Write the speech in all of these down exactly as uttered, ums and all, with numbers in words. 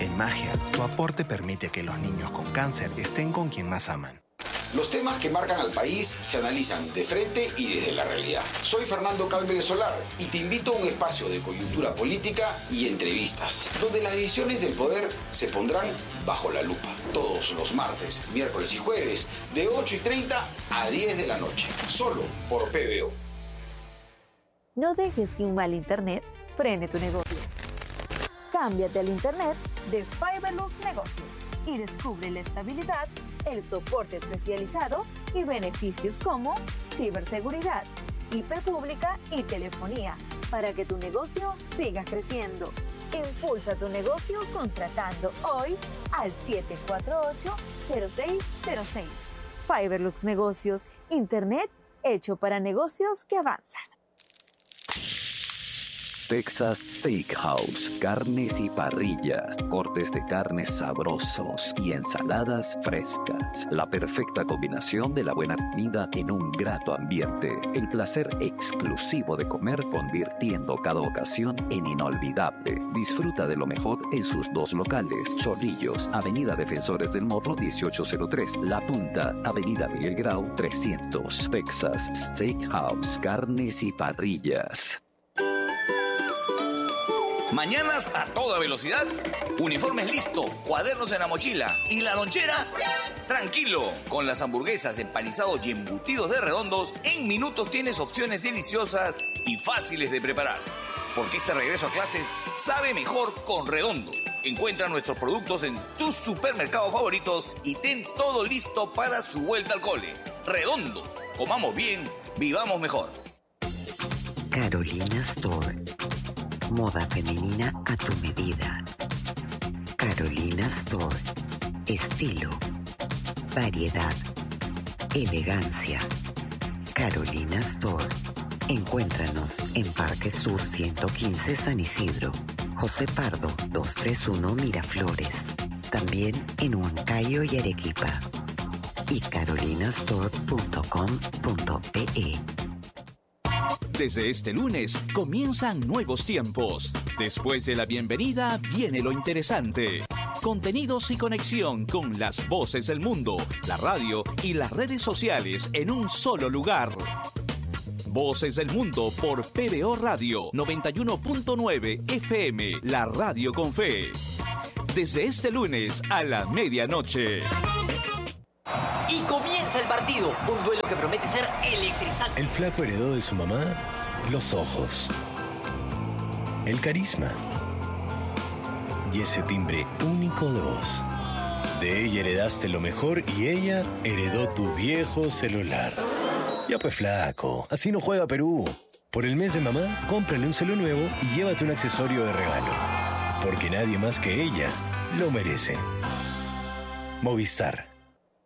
En Magia, tu aporte permite que los niños con cáncer estén con quien más aman. Los temas que marcan al país se analizan de frente y desde la realidad. Soy Fernando Calvez Solar y te invito a un espacio de coyuntura política y entrevistas, donde las decisiones del poder se pondrán bajo la lupa. Todos los martes, miércoles y jueves, de ocho y treinta a diez de la noche, solo por P B O. No dejes que un mal internet frene tu negocio. Cámbiate al internet de Fiberlux Negocios y descubre la estabilidad, el soporte especializado y beneficios como ciberseguridad, I P pública y telefonía para que tu negocio siga creciendo. Impulsa tu negocio contratando hoy al siete cuatro ocho, cero seis cero seis. Fiberlux Negocios, internet hecho para negocios que avanzan. Texas Steakhouse, carnes y parrillas, cortes de carnes sabrosos y ensaladas frescas. La perfecta combinación de la buena comida en un grato ambiente. El placer exclusivo de comer convirtiendo cada ocasión en inolvidable. Disfruta de lo mejor en sus dos locales. Chorrillos, Avenida Defensores del Morro dieciocho cero tres. La Punta, Avenida Miguel Grau trescientos. Texas Steakhouse, carnes y parrillas. Mañanas a toda velocidad, uniformes listos, cuadernos en la mochila y la lonchera, tranquilo. Con las hamburguesas, empanizados y embutidos de Redondos, en minutos tienes opciones deliciosas y fáciles de preparar. Porque este regreso a clases sabe mejor con Redondos. Encuentra nuestros productos en tus supermercados favoritos y ten todo listo para su vuelta al cole. Redondos, comamos bien, vivamos mejor. Carolina Store. Moda femenina a tu medida. Carolina Store. Estilo, variedad, elegancia. Carolina Store. Encuéntranos en Parque Sur ciento quince San Isidro, José Pardo doscientos treinta y uno Miraflores. También en Huancayo y Arequipa. Y carolinastore punto com punto pe. Desde este lunes comienzan nuevos tiempos. Después de la bienvenida viene lo interesante. Contenidos y conexión con las voces del mundo, la radio y las redes sociales en un solo lugar. Voces del Mundo por P B O Radio noventa y uno punto nueve F M, la radio con fe. Desde este lunes a la medianoche. Y comienza el partido, un duelo que promete ser electrizante. El flaco heredó de su mamá los ojos, el carisma y ese timbre único de voz. De ella heredaste lo mejor y ella heredó tu viejo celular. Ya pues flaco, así no juega Perú. Por el mes de mamá, cómprale un celu nuevo y llévate un accesorio de regalo. Porque nadie más que ella lo merece. Movistar.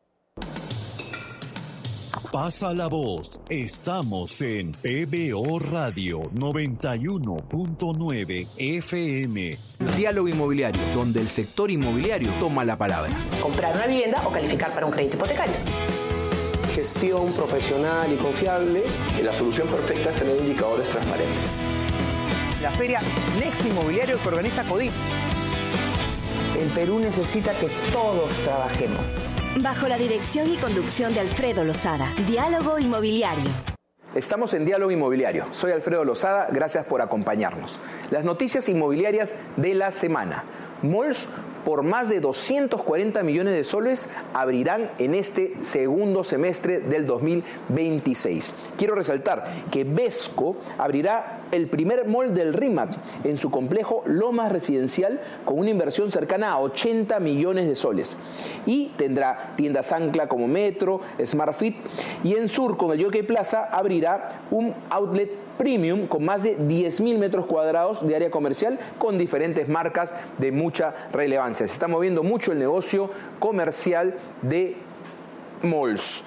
Pasa la voz. Estamos en P B O Radio noventa y uno punto nueve F M. Diálogo Inmobiliario, donde el sector inmobiliario toma la palabra. Comprar una vivienda o calificar para un crédito hipotecario. Gestión profesional y confiable. Y la solución perfecta es tener indicadores transparentes. La feria Next Inmobiliario que organiza CODIP. El Perú necesita que todos trabajemos. Bajo la dirección y conducción de Alfredo Lozada. Diálogo Inmobiliario. Estamos en Diálogo Inmobiliario. Soy Alfredo Lozada, gracias por acompañarnos. Las noticias inmobiliarias de la semana. Malls por más de doscientos cuarenta millones de soles abrirán en este segundo semestre del dos mil veintiséis. Quiero resaltar que Vesco abrirá el primer mall del RIMAC en su complejo Lomas Residencial con una inversión cercana a ochenta millones de soles. Y tendrá tiendas ancla como Metro, SmartFit, y en Sur con el Jockey Plaza abrirá un outlet premium con más de diez mil metros cuadrados de área comercial con diferentes marcas de mucha relevancia. Se está moviendo mucho el negocio comercial de malls.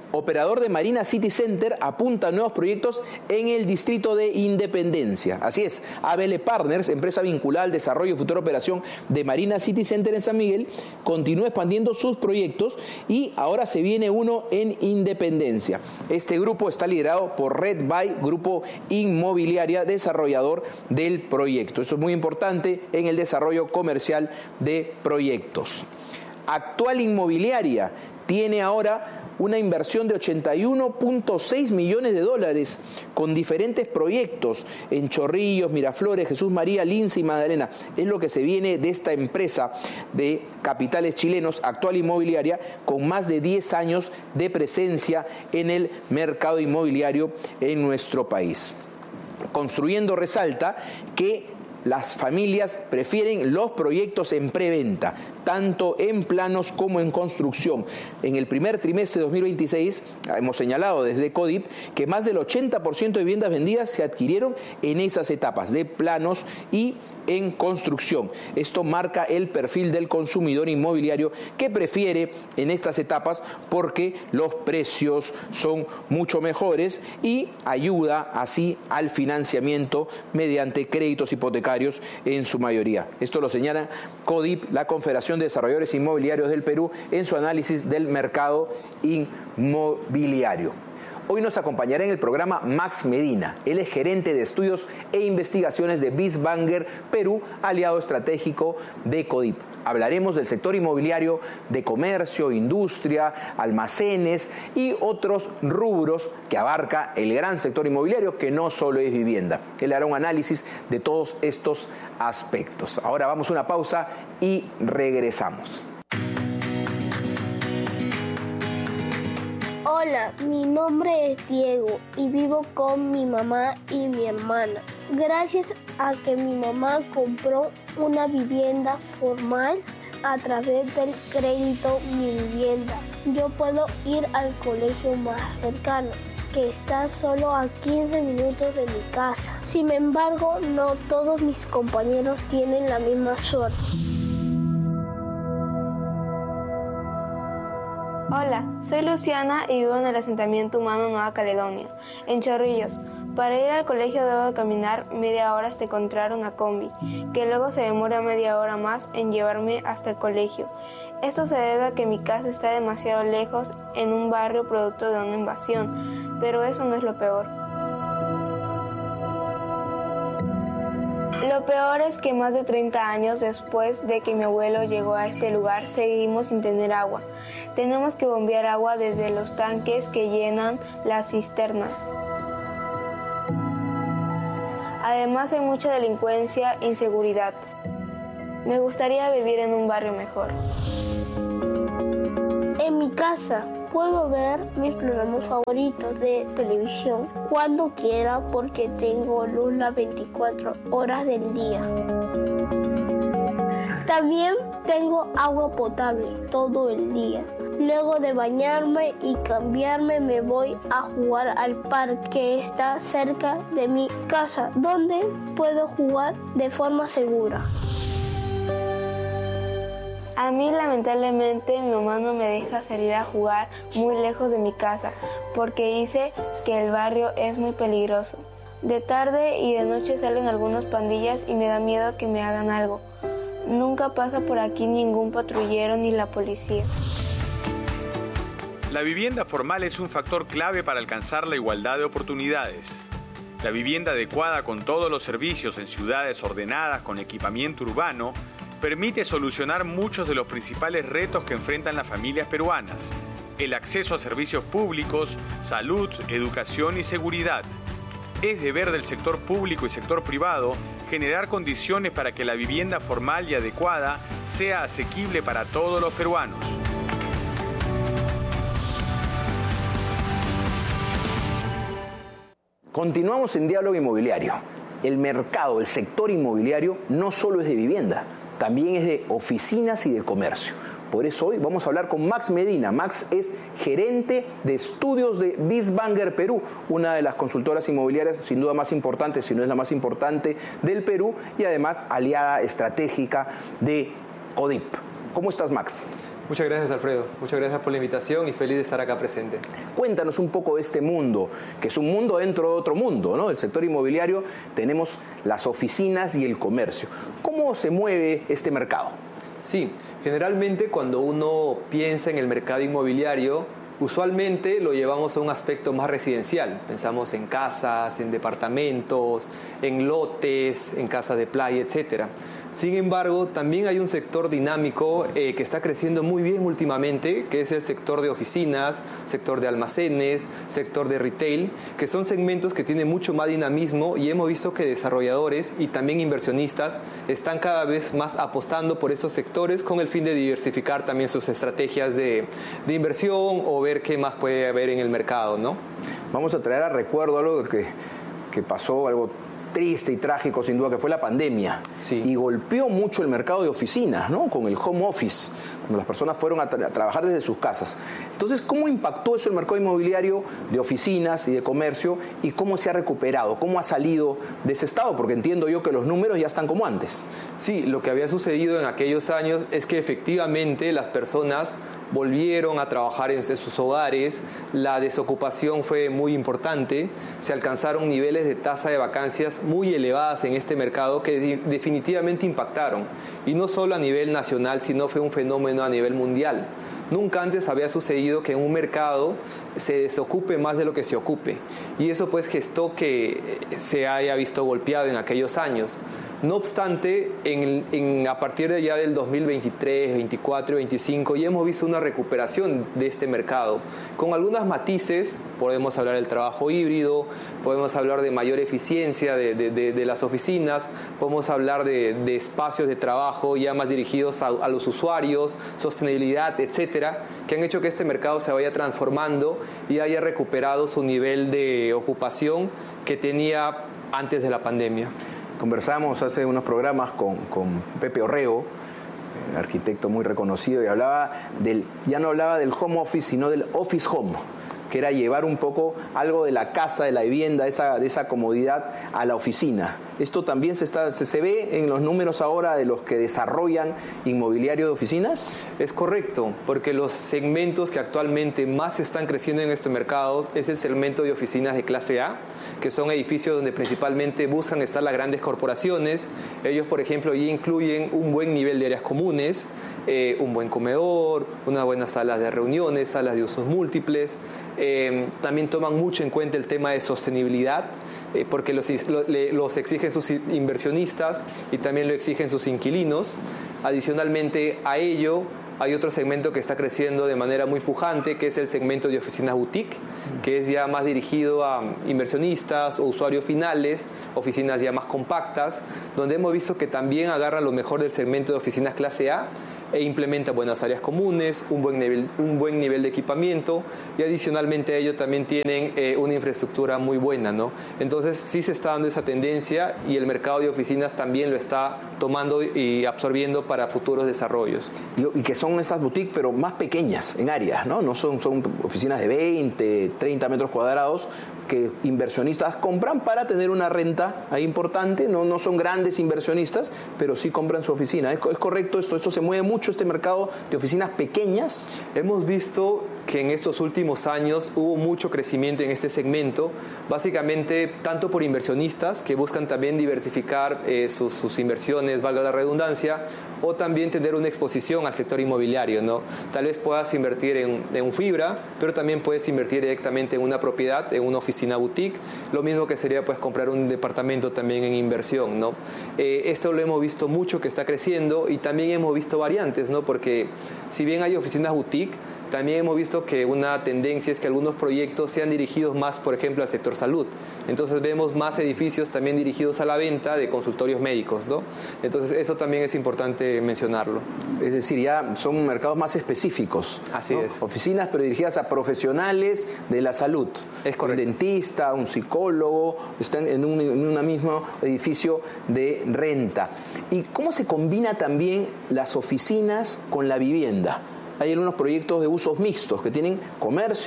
operador de Marina City Center, apunta a nuevos proyectos en el distrito de Independencia. Así es, A B L Partners, empresa vinculada al desarrollo y futura operación de Marina City Center en San Miguel, continúa expandiendo sus proyectos y ahora se viene uno en Independencia. Este grupo está liderado por Red Bay, grupo inmobiliaria desarrollador del proyecto. Esto es muy importante en el desarrollo comercial de proyectos. Actual Inmobiliaria tiene ahora una inversión de ochenta y uno punto seis millones de dólares con diferentes proyectos en Chorrillos, Miraflores, Jesús María, Lince y Magdalena. Es lo que se viene de esta empresa de capitales chilenos, Actual Inmobiliaria, con más de diez años de presencia en el mercado inmobiliario en nuestro país. Construyendo resalta que las familias prefieren los proyectos en preventa, tanto en planos como en construcción. En el primer trimestre de dos mil veintiséis, hemos señalado desde CODIP que más del ochenta por ciento de viviendas vendidas se adquirieron en esas etapas de planos y en construcción. Esto marca el perfil del consumidor inmobiliario que prefiere en estas etapas porque los precios son mucho mejores y ayuda así al financiamiento mediante créditos hipotecarios en su mayoría. Esto lo señala CODIP, la Confederación de Desarrolladores Inmobiliarios del Perú, en su análisis del mercado inmobiliario. Hoy nos acompañará en el programa Max Medina. Él es gerente de estudios e investigaciones de Bisbanger Perú, aliado estratégico de CODIP. Hablaremos del sector inmobiliario, de comercio, industria, almacenes y otros rubros que abarca el gran sector inmobiliario, que no solo es vivienda. Él hará un análisis de todos estos aspectos. Ahora vamos a una pausa y regresamos. Hola, mi nombre es Diego y vivo con mi mamá y mi hermana. Gracias a que mi mamá compró una vivienda formal a través del crédito Mi Vivienda, yo puedo ir al colegio más cercano, que está solo a quince minutos de mi casa. Sin embargo, no todos mis compañeros tienen la misma suerte. Hola, soy Luciana y vivo en el asentamiento humano Nueva Caledonia, en Chorrillos. Para ir al colegio debo caminar media hora hasta encontrar una combi, que luego se demora media hora más en llevarme hasta el colegio. Esto se debe a que mi casa está demasiado lejos en un barrio producto de una invasión, pero eso no es lo peor. Lo peor es que más de treinta años después de que mi abuelo llegó a este lugar, seguimos sin tener agua. Tenemos que bombear agua desde los tanques que llenan las cisternas. Además hay mucha delincuencia e inseguridad. Me gustaría vivir en un barrio mejor. En mi casa puedo ver mis programas favoritos de televisión cuando quiera porque tengo luz las veinticuatro horas del día. También tengo agua potable todo el día. Luego de bañarme y cambiarme me voy a jugar al parque que está cerca de mi casa, donde puedo jugar de forma segura. A mí lamentablemente mi mamá no me deja salir a jugar muy lejos de mi casa porque dice que el barrio es muy peligroso. De tarde y de noche salen algunas pandillas y me da miedo que me hagan algo. Nunca pasa por aquí ningún patrullero ni la policía. La vivienda formal es un factor clave para alcanzar la igualdad de oportunidades. La vivienda adecuada con todos los servicios en ciudades ordenadas con equipamiento urbano permite solucionar muchos de los principales retos que enfrentan las familias peruanas: el acceso a servicios públicos, salud, educación y seguridad. Es deber del sector público y sector privado generar condiciones para que la vivienda formal y adecuada sea asequible para todos los peruanos. Continuamos en Diálogo Inmobiliario. El mercado, el sector inmobiliario no solo es de vivienda, también es de oficinas y de comercio. Por eso hoy vamos a hablar con Max Medina. Max es gerente de estudios de Bisbanger Perú, una de las consultoras inmobiliarias sin duda más importantes, si no es la más importante del Perú, y además aliada estratégica de CODIP. ¿Cómo estás, Max? Muchas gracias, Alfredo. Muchas gracias por la invitación y feliz de estar acá presente. Cuéntanos un poco de este mundo, que es un mundo dentro de otro mundo, ¿no? El sector inmobiliario, tenemos las oficinas y el comercio. ¿Cómo se mueve este mercado? Sí, generalmente cuando uno piensa en el mercado inmobiliario, usualmente lo llevamos a un aspecto más residencial. Pensamos en casas, en departamentos, en lotes, en casas de playa, etcétera. Sin embargo, también hay un sector dinámico eh, que está creciendo muy bien últimamente, que es el sector de oficinas, sector de almacenes, sector de retail, que son segmentos que tienen mucho más dinamismo y hemos visto que desarrolladores y también inversionistas están cada vez más apostando por estos sectores con el fin de diversificar también sus estrategias de, de inversión o ver qué más puede haber en el mercado, ¿no? Vamos a traer a recuerdo algo que, que pasó, algo triste y trágico sin duda, que fue la pandemia. Sí. Y golpeó mucho el mercado de oficinas, ¿no? Con el home office, cuando las personas fueron a, tra a trabajar desde sus casas. Entonces, ¿cómo impactó eso el mercado inmobiliario de oficinas y de comercio y cómo se ha recuperado? ¿Cómo ha salido de ese estado? Porque entiendo yo que los números ya están como antes. Sí, lo que había sucedido en aquellos años es que efectivamente las personas volvieron a trabajar en sus hogares, la desocupación fue muy importante, se alcanzaron niveles de tasa de vacancias muy elevadas en este mercado que definitivamente impactaron, y no solo a nivel nacional, sino fue un fenómeno a nivel mundial. Nunca antes había sucedido que en un mercado se desocupe más de lo que se ocupe, y eso pues gestó que se haya visto golpeado en aquellos años. No obstante, en, en, a partir de ya del dos mil veintitrés, veinticuatro y veinticinco ya hemos visto una recuperación de este mercado. Con algunos matices, podemos hablar del trabajo híbrido, podemos hablar de mayor eficiencia de, de, de, de las oficinas, podemos hablar de, de espacios de trabajo ya más dirigidos a, a los usuarios, sostenibilidad, etcétera, que han hecho que este mercado se vaya transformando y haya recuperado su nivel de ocupación que tenía antes de la pandemia. Conversamos hace unos programas con, con Pepe Orrego, un arquitecto muy reconocido, y hablaba del, ya no hablaba del home office, sino del office home, que era llevar un poco algo de la casa, de la vivienda, esa, de esa comodidad a la oficina. Esto también se, está, se, se ve en los números ahora de los que desarrollan inmobiliario de oficinas. Es correcto, porque los segmentos que actualmente más están creciendo en este mercado es el segmento de oficinas de clase A, que son edificios donde principalmente buscan estar las grandes corporaciones. Ellos, por ejemplo, ya incluyen un buen nivel de áreas comunes, eh, un buen comedor, unas buenas salas de reuniones, salas de usos múltiples. Eh, también toman mucho en cuenta el tema de sostenibilidad, eh, porque los, los exigen sus inversionistas y también lo exigen sus inquilinos. Adicionalmente a ello, hay otro segmento que está creciendo de manera muy pujante, que es el segmento de oficinas boutique, que es ya más dirigido a inversionistas o usuarios finales, oficinas ya más compactas, donde hemos visto que también agarran lo mejor del segmento de oficinas clase A e implementa buenas áreas comunes, un buen nivel, un buen nivel de equipamiento, y adicionalmente a ello también tienen eh, una infraestructura muy buena, ¿no? Entonces sí se está dando esa tendencia y el mercado de oficinas también lo está tomando y absorbiendo para futuros desarrollos. Y, y que son estas boutiques pero más pequeñas en áreas, ¿no? No son, son oficinas de veinte, treinta metros cuadrados que inversionistas compran para tener una renta ahí importante. No, no son grandes inversionistas, pero sí compran su oficina. ¿Es, es correcto esto? ¿Esto se mueve mucho, este mercado de oficinas pequeñas? Hemos visto que en estos últimos años hubo mucho crecimiento en este segmento, básicamente tanto por inversionistas que buscan también diversificar eh, sus, sus inversiones, valga la redundancia, o también tener una exposición al sector inmobiliario, ¿no? Tal vez puedas invertir en, en un fibra, pero también puedes invertir directamente en una propiedad, en una oficina boutique, lo mismo que sería pues comprar un departamento también en inversión, ¿no? Eh, esto lo hemos visto mucho que está creciendo, y también hemos visto variantes, ¿no? Porque si bien hay oficinas boutique, también hemos visto que una tendencia es que algunos proyectos sean dirigidos más, por ejemplo, al sector salud. Entonces vemos más edificios también dirigidos a la venta de consultorios médicos, ¿no? Entonces eso también es importante mencionarlo. Es decir, ya son mercados más específicos. Así ¿no? es. Oficinas pero dirigidas a profesionales de la salud. Es correcto. Un dentista, un psicólogo, están en un, en un mismo edificio de renta. ¿Y cómo se combina también las oficinas con la vivienda? Hay algunos proyectos de usos mixtos que tienen comercio,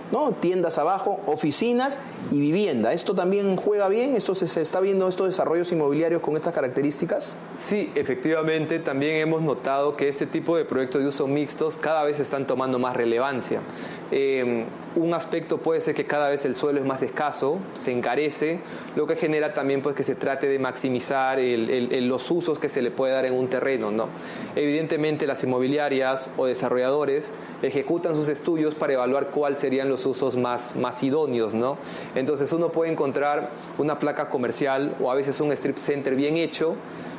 ¿no? Tiendas abajo, oficinas y vivienda. ¿Esto también juega bien? ¿Esto se, se está viendo estos desarrollos inmobiliarios con estas características? Sí, efectivamente, también hemos notado que este tipo de proyectos de uso mixtos cada vez están tomando más relevancia. Eh, un aspecto puede ser que cada vez el suelo es más escaso, se encarece, lo que genera también pues, que se trate de maximizar el, el, el, los usos que se le puede dar en un terreno, ¿no? Evidentemente las inmobiliarias o desarrolladores ejecutan sus estudios para evaluar cuáles serían los usos más, más idóneos, ¿no? Entonces uno puede encontrar una placa comercial o a veces un strip center bien hecho.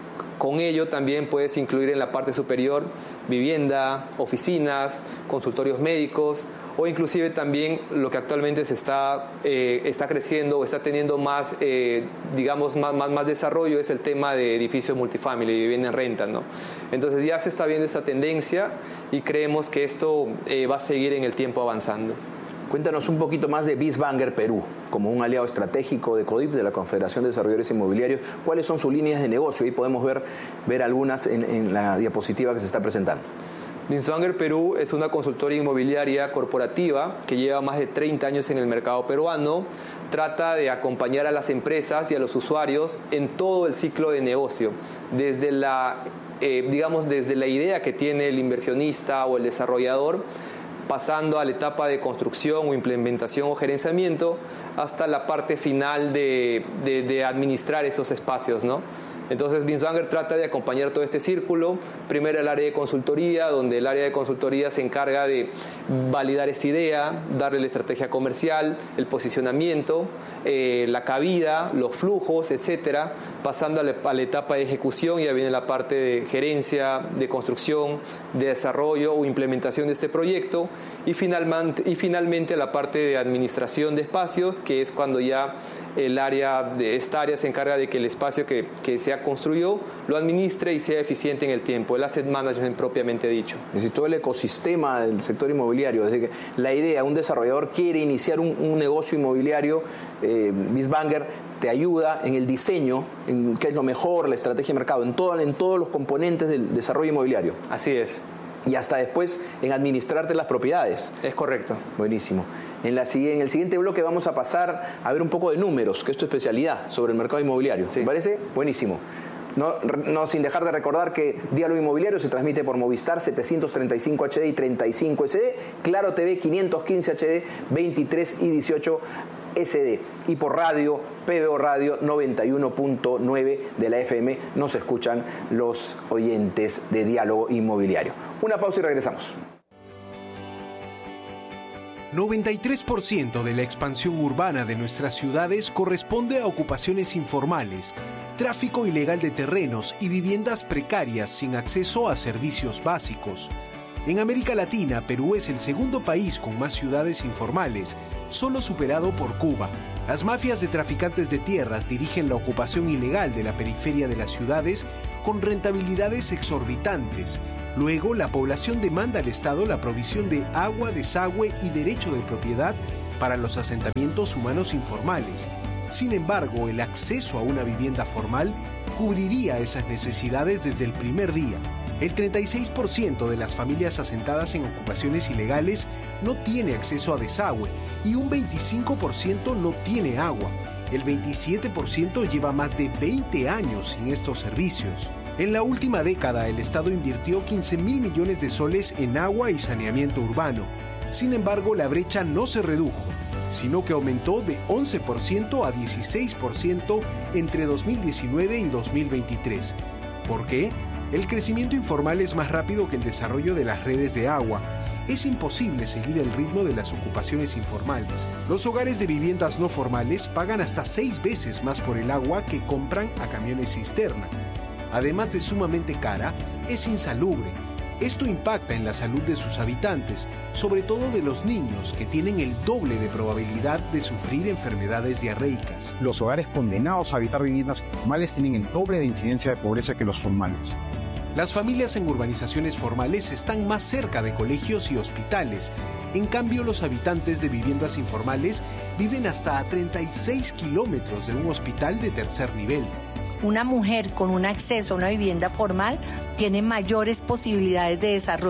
Con ello también puedes incluir en la parte superior vivienda, oficinas, consultorios médicos o inclusive también lo que actualmente se está, eh, está creciendo o está teniendo más, eh, digamos, más, más, más desarrollo es el tema de edificios multifamily, de vivienda en renta, ¿no? Entonces ya se está viendo esta tendencia y creemos que esto eh, va a seguir en el tiempo avanzando. Cuéntanos un poquito más de Bisbanger Perú, como un aliado estratégico de CODIP, de la Confederación de Desarrolladores Inmobiliarios. ¿Cuáles son sus líneas de negocio? Ahí podemos ver, ver algunas en, en la diapositiva que se está presentando. Bisbanger Perú es una consultoría inmobiliaria corporativa que lleva más de treinta años en el mercado peruano. Trata de acompañar a las empresas y a los usuarios en todo el ciclo de negocio, desde la, eh, digamos, desde la idea que tiene el inversionista o el desarrollador, pasando a la etapa de construcción o implementación o gerenciamiento, hasta la parte final de, de, de administrar esos espacios, ¿no? Entonces, Bisbanger trata de acompañar todo este círculo. Primero el área de consultoría, donde el área de consultoría se encarga de validar esta idea, darle la estrategia comercial, el posicionamiento, eh, la cabida, los flujos, etcétera. Pasando a la, a la etapa de ejecución, ya viene la parte de gerencia, de construcción, de desarrollo o implementación de este proyecto. Y finalmente, y finalmente la parte de administración de espacios, que es cuando ya el área de esta área se encarga de que el espacio que, que se construyó lo administre y sea eficiente en el tiempo, el asset management propiamente dicho. Es decir, todo el ecosistema del sector inmobiliario, desde que la idea, un desarrollador quiere iniciar un, un negocio inmobiliario, eh, Bisbanger te ayuda en el diseño, en qué es lo mejor, la estrategia de mercado, en, todo, en todos los componentes del desarrollo inmobiliario. Así es. Y hasta después en administrarte las propiedades. Es correcto. Buenísimo. En, la, en el siguiente bloque vamos a pasar a ver un poco de números, que es tu especialidad, sobre el mercado inmobiliario. Sí. ¿Te parece? Buenísimo. No, no sin dejar de recordar que Diálogo Inmobiliario se transmite por Movistar setecientos treinta y cinco H D y treinta y cinco S D, Claro T V quinientos quince H D, veintitrés y dieciocho S D, y por radio, P B O Radio noventa y uno punto nueve de la F M nos escuchan los oyentes de Diálogo Inmobiliario. Una pausa y regresamos. noventa y tres por ciento de la expansión urbana de nuestras ciudades corresponde a ocupaciones informales, tráfico ilegal de terrenos y viviendas precarias sin acceso a servicios básicos. En América Latina, Perú es el segundo país con más ciudades informales, solo superado por Cuba. Las mafias de traficantes de tierras dirigen la ocupación ilegal de la periferia de las ciudades con rentabilidades exorbitantes. Luego, la población demanda al Estado la provisión de agua, desagüe y derecho de propiedad para los asentamientos humanos informales. Sin embargo, el acceso a una vivienda formal cubriría esas necesidades desde el primer día. El treinta y seis por ciento de las familias asentadas en ocupaciones ilegales no tiene acceso a desagüe y un veinticinco por ciento no tiene agua. El veintisiete por ciento lleva más de veinte años sin estos servicios. En la última década, el Estado invirtió quince mil millones de soles en agua y saneamiento urbano. Sin embargo, la brecha no se redujo, sino que aumentó de once por ciento a dieciséis por ciento entre dos mil diecinueve y dos mil veintitrés. ¿Por qué? El crecimiento informal es más rápido que el desarrollo de las redes de agua. Es imposible seguir el ritmo de las ocupaciones informales. Los hogares de viviendas no formales pagan hasta seis veces más por el agua que compran a camiones cisterna. Además de sumamente cara, es insalubre. Esto impacta en la salud de sus habitantes, sobre todo de los niños, que tienen el doble de probabilidad de sufrir enfermedades diarreicas. Los hogares condenados a habitar viviendas informales tienen el doble de incidencia de pobreza que los formales. Las familias en urbanizaciones formales están más cerca de colegios y hospitales. En cambio, los habitantes de viviendas informales viven hasta a treinta y seis kilómetros de un hospital de tercer nivel. Una mujer con un acceso a una vivienda formal tiene mayores posibilidades de desarrollo.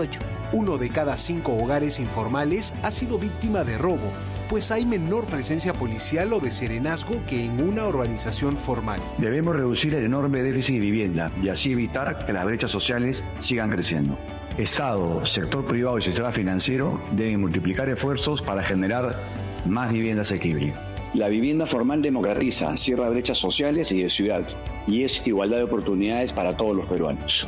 Uno de cada cinco hogares informales ha sido víctima de robo, pues hay menor presencia policial o de serenazgo que en una urbanización formal. Debemos reducir el enorme déficit de vivienda y así evitar que las brechas sociales sigan creciendo. Estado, sector privado y sistema financiero deben multiplicar esfuerzos para generar más vivienda asequible. La vivienda formal democratiza, cierra brechas sociales y de ciudad, y es igualdad de oportunidades para todos los peruanos.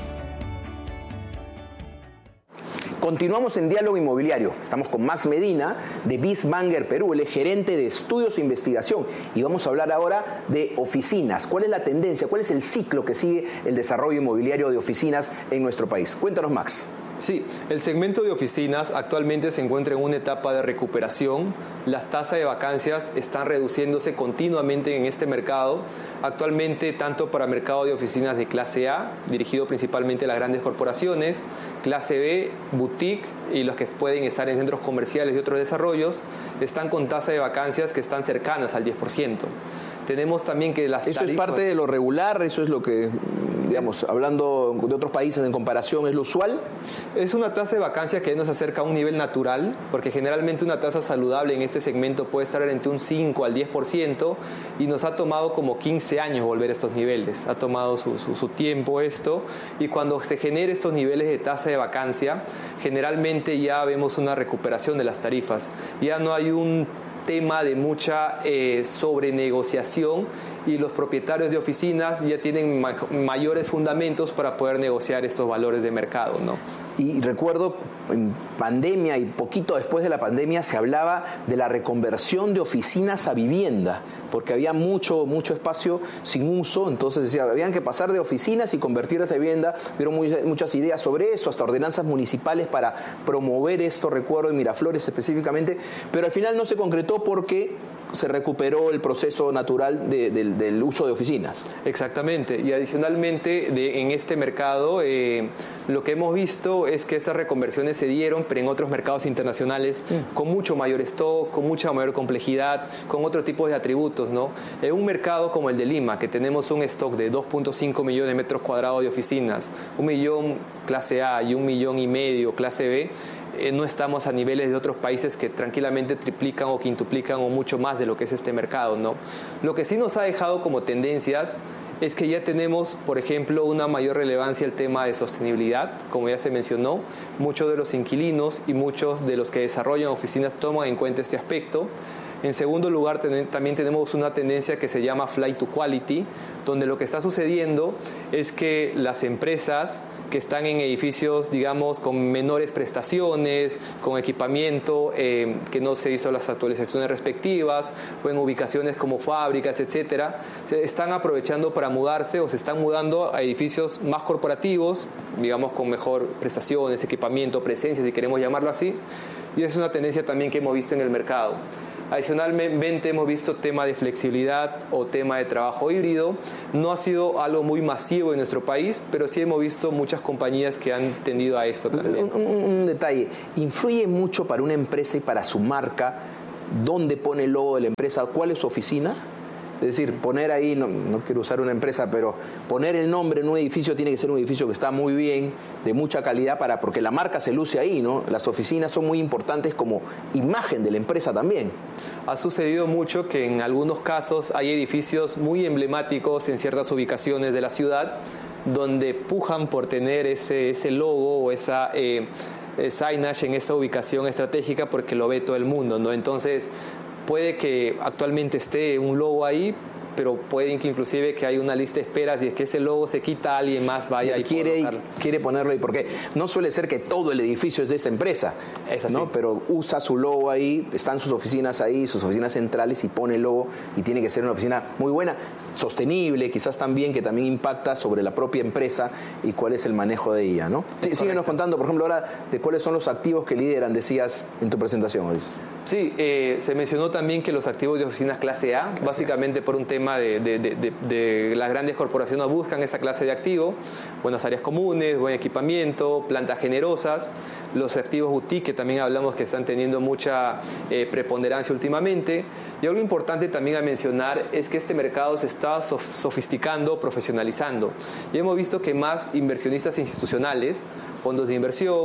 Continuamos en Diálogo Inmobiliario. Estamos con Max Medina de Bisbanger Perú, él es gerente de estudios e investigación. Y vamos a hablar ahora de oficinas. ¿Cuál es la tendencia? ¿Cuál es el ciclo que sigue el desarrollo inmobiliario de oficinas en nuestro país? Cuéntanos, Max. Sí, el segmento de oficinas actualmente se encuentra en una etapa de recuperación. Las tasas de vacancias están reduciéndose continuamente en este mercado. Actualmente, tanto para mercado de oficinas de clase A, dirigido principalmente a las grandes corporaciones, clase B, boutique y los que pueden estar en centros comerciales y otros desarrollos, están con tasas de vacancias que están cercanas al diez por ciento. Tenemos también que las ¿Eso tarifas... es parte de lo regular? ¿Eso es lo que, digamos, hablando de otros países en comparación, es lo usual? Es una tasa de vacancia que nos acerca a un nivel natural, porque generalmente una tasa saludable en este segmento puede estar entre un cinco al diez por ciento y nos ha tomado como quince años volver a estos niveles. Ha tomado su, su, su tiempo esto, y cuando se generen estos niveles de tasa de vacancia, generalmente ya vemos una recuperación de las tarifas. Ya no hay un tema de mucha eh, sobrenegociación y los propietarios de oficinas ya tienen ma- mayores fundamentos para poder negociar estos valores de mercado, ¿no? Y recuerdo en pandemia y poquito después de la pandemia se hablaba de la reconversión de oficinas a vivienda, porque había mucho, mucho espacio sin uso, entonces decía, habían que pasar de oficinas y convertirlas a vivienda. Hubieron muy, muchas ideas sobre eso, hasta ordenanzas municipales para promover esto, recuerdo en Miraflores específicamente, pero al final no se concretó porque se recuperó el proceso natural de, de, del uso de oficinas. Exactamente, y adicionalmente de, en este mercado eh, lo que hemos visto es que esas reconversiones se dieron, pero en otros mercados internacionales mm. con mucho mayor stock, con mucha mayor complejidad, con otro tipo de atributos, ¿no? En un mercado como el de Lima, que tenemos un stock de dos punto cinco millones de metros cuadrados de oficinas, un millón clase A y un millón y medio clase B, Eh, no estamos a niveles de otros países que tranquilamente triplican o quintuplican o mucho más de lo que es este mercado, ¿no? Lo que sí nos ha dejado como tendencias es que ya tenemos, por ejemplo, una mayor relevancia el tema de sostenibilidad, como ya se mencionó. Muchos de los inquilinos y muchos de los que desarrollan oficinas toman en cuenta este aspecto. En segundo lugar, ten, también tenemos una tendencia que se llama Flight to Quality, donde lo que está sucediendo es que las empresas que están en edificios, digamos, con menores prestaciones, con equipamiento eh, que no se hizo las actualizaciones respectivas, o en ubicaciones como fábricas, etcétera, se están aprovechando para mudarse o se están mudando a edificios más corporativos, digamos, con mejor prestaciones, equipamiento, presencia, si queremos llamarlo así. Y es una tendencia también que hemos visto en el mercado. Adicionalmente hemos visto tema de flexibilidad o tema de trabajo híbrido. No ha sido algo muy masivo en nuestro país, pero sí hemos visto muchas compañías que han tendido a esto también. Un, un, un detalle, ¿influye mucho para una empresa y para su marca dónde pone el logo de la empresa? ¿Cuál es su oficina? Es decir, poner ahí, no, no quiero usar una empresa, pero poner el nombre en un edificio tiene que ser un edificio que está muy bien, de mucha calidad, para porque la marca se luce ahí, ¿no? Las oficinas son muy importantes como imagen de la empresa también. Ha sucedido mucho que en algunos casos hay edificios muy emblemáticos en ciertas ubicaciones de la ciudad donde pujan por tener ese, ese logo o esa... Eh, signage en esa ubicación estratégica porque lo ve todo el mundo, ¿no? Entonces puede que actualmente esté un logo ahí, pero puede que inclusive que hay una lista de esperas y es que ese logo se quita, alguien más vaya y quiere, quiere ponerlo ahí, porque no suele ser que todo el edificio es de esa empresa, es así, ¿no? Pero usa su logo ahí, están sus oficinas ahí, sus oficinas centrales, y pone el logo, y tiene que ser una oficina muy buena, sostenible, quizás también, que también impacta sobre la propia empresa y cuál es el manejo de ella, ¿no? Sí, síguenos contando, por ejemplo, ahora de cuáles son los activos que lideran, decías en tu presentación, Odis. Sí, eh, se mencionó también que los activos de oficinas clase A, clase básicamente A. por un tema de, de, de, de, de las grandes corporaciones buscan esta clase de activo, buenas áreas comunes, buen equipamiento, plantas generosas. Los activos boutique, que también hablamos que están teniendo mucha eh, preponderancia últimamente. Y algo importante también a mencionar es que este mercado se está sof- sofisticando, profesionalizando. Y hemos visto que más inversionistas institucionales, fondos de inversión,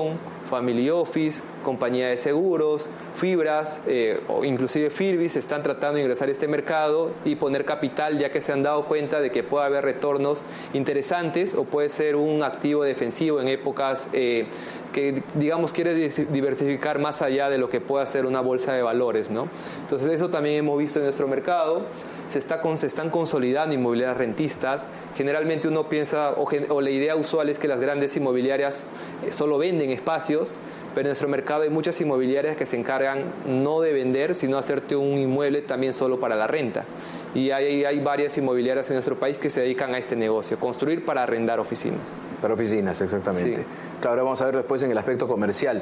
family office, compañía de seguros, fibras eh, o inclusive Firbis están tratando de ingresar a este mercado y poner capital, ya que se han dado cuenta de que puede haber retornos interesantes o puede ser un activo defensivo en épocas eh, que, digamos, quiere diversificar más allá de lo que pueda ser una bolsa de valores, ¿no? Entonces eso también hemos visto en nuestro mercado. Se, está con, se están consolidando inmobiliarias rentistas. Generalmente uno piensa, o, o la idea usual es que las grandes inmobiliarias solo venden espacios, pero en nuestro mercado hay muchas inmobiliarias que se encargan no de vender, sino hacerte un inmueble también solo para la renta. Y hay, hay varias inmobiliarias en nuestro país que se dedican a este negocio, construir para arrendar oficinas. Para oficinas, exactamente. Sí. Claro, vamos a ver después en el aspecto comercial.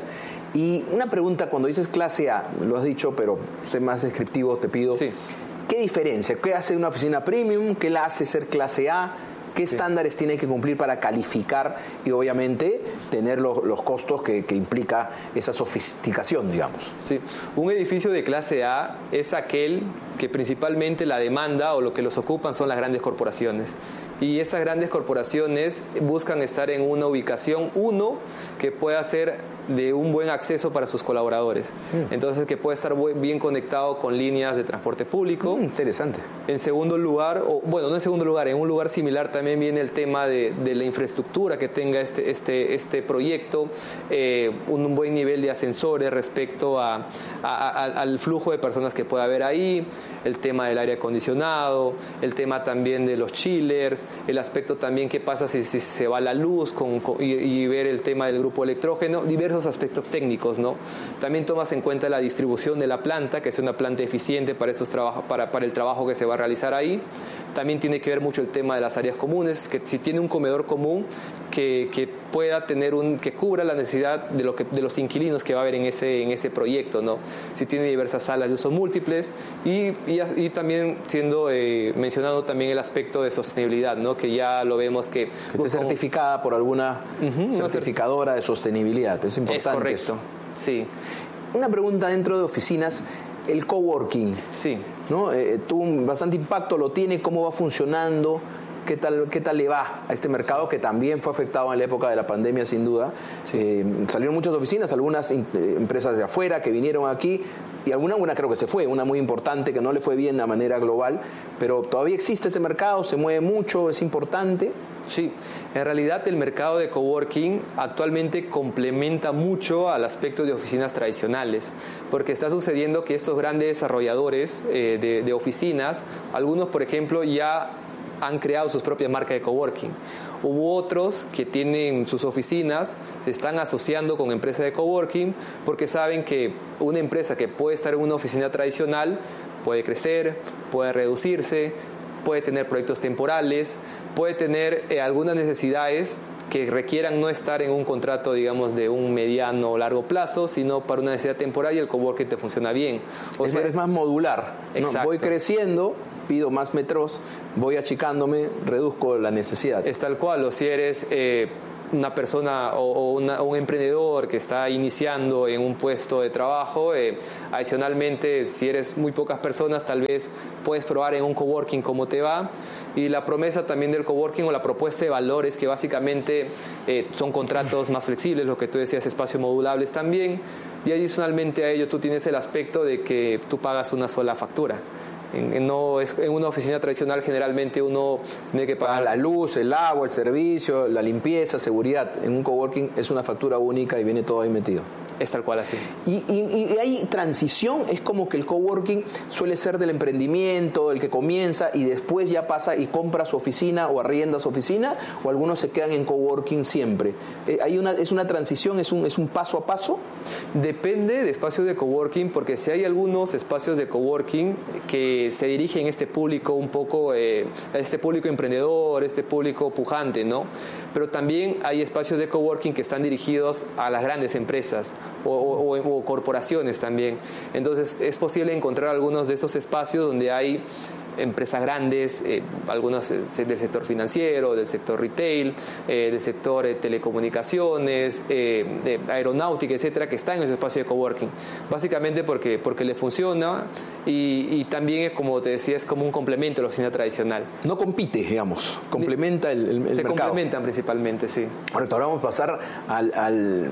Y una pregunta, cuando dices clase A, lo has dicho, pero sé más descriptivo, te pido. Sí. ¿Qué diferencia? ¿Qué hace una oficina premium? ¿Qué la hace ser clase A? ¿Qué sí. estándares tiene que cumplir para calificar y obviamente tener los, los costos que, que implica esa sofisticación, digamos? Sí, un edificio de clase A es aquel que principalmente la demanda o lo que los ocupan son las grandes corporaciones. Y esas grandes corporaciones buscan estar en una ubicación, uno, que pueda ser de un buen acceso para sus colaboradores. Mm. Entonces, que puede estar bien conectado con líneas de transporte público. Mm, interesante. En segundo lugar, o bueno, no en segundo lugar, en un lugar similar también viene el tema de, de la infraestructura que tenga este, este, este proyecto, eh, un, un buen nivel de ascensores respecto a, a, a, al flujo de personas que pueda haber ahí, el tema del aire acondicionado, el tema también de los chillers, el aspecto también qué pasa si, si se va la luz con, con, y, y ver el tema del grupo electrógeno, diversos aspectos técnicos, ¿no? También tomas en cuenta la distribución de la planta, que es una planta eficiente para, esos trabajos, para, para el trabajo que se va a realizar ahí. También tiene que ver mucho el tema de las áreas comunes, que si tiene un comedor común que, que pueda tener un, que cubra la necesidad de, lo que, de los inquilinos que va a haber en ese, en ese proyecto, ¿no? Si tiene diversas salas de uso múltiples y, y, y también siendo eh, mencionado también el aspecto de sostenibilidad, ¿no? Que ya lo vemos que... Que esté certificada por alguna uh-huh, certificadora de sostenibilidad, es importante. Es correcto, eso. Sí. Una pregunta dentro de oficinas, el coworking. Sí. ¿No? Eh, tuvo bastante impacto, lo tiene, cómo va funcionando, qué tal, qué tal le va a este mercado que también fue afectado en la época de la pandemia, sin duda. Sí. Eh, salieron muchas oficinas, algunas eh, empresas de afuera que vinieron aquí y alguna una creo que se fue, una muy importante que no le fue bien de manera global, pero todavía existe ese mercado, se mueve mucho, es importante. Sí, en realidad el mercado de coworking actualmente complementa mucho al aspecto de oficinas tradicionales, porque está sucediendo que estos grandes desarrolladores eh, de, de oficinas, algunos por ejemplo ya han creado sus propias marcas de coworking. Hubo otros que tienen sus oficinas, se están asociando con empresas de coworking porque saben que una empresa que puede estar en una oficina tradicional puede crecer, puede reducirse, puede tener proyectos temporales, puede tener eh, algunas necesidades que requieran no estar en un contrato, digamos, de un mediano o largo plazo, sino para una necesidad temporal y el coworking te funciona bien. O es, sea, es más modular. Exacto. No, voy creciendo, pido más metros, voy achicándome, reduzco la necesidad. Es tal cual, o si eres... Eh, una persona o, o una, un emprendedor que está iniciando en un puesto de trabajo, eh, adicionalmente, si eres muy pocas personas, tal vez puedes probar en un coworking cómo te va. Y la promesa también del coworking o la propuesta de valores que básicamente eh, son contratos más flexibles, lo que tú decías, espacios modulables también. Y adicionalmente a ello tú tienes el aspecto de que tú pagas una sola factura. En, no, en una oficina tradicional generalmente uno tiene que pagar la luz, el agua, el servicio, la limpieza, seguridad. En un coworking es una factura única y viene todo ahí metido. Es tal cual así. Y, y, y hay transición, es como que el coworking suele ser del emprendimiento, el que comienza y después ya pasa y compra su oficina o arrienda su oficina, o algunos se quedan en coworking siempre. Eh, hay una, ¿Es una transición, es un, es un paso a paso? Depende de espacios de coworking, porque si hay algunos espacios de coworking que se dirigen a este público un poco, eh, a este público emprendedor, este público pujante, ¿no? Pero también hay espacios de coworking que están dirigidos a las grandes empresas o, o, o corporaciones también. Entonces es posible encontrar algunos de esos espacios donde hay empresas grandes, eh, algunas del sector financiero, del sector retail, eh, del sector de telecomunicaciones, eh, de aeronáutica, etcétera, que están en ese espacio de coworking. Básicamente porque, porque les funciona y, y también, como te decía, es como un complemento a la oficina tradicional. No compite, digamos, complementa el, el, el Se mercado. complementan principalmente, sí. Correcto, ahora vamos a pasar al... al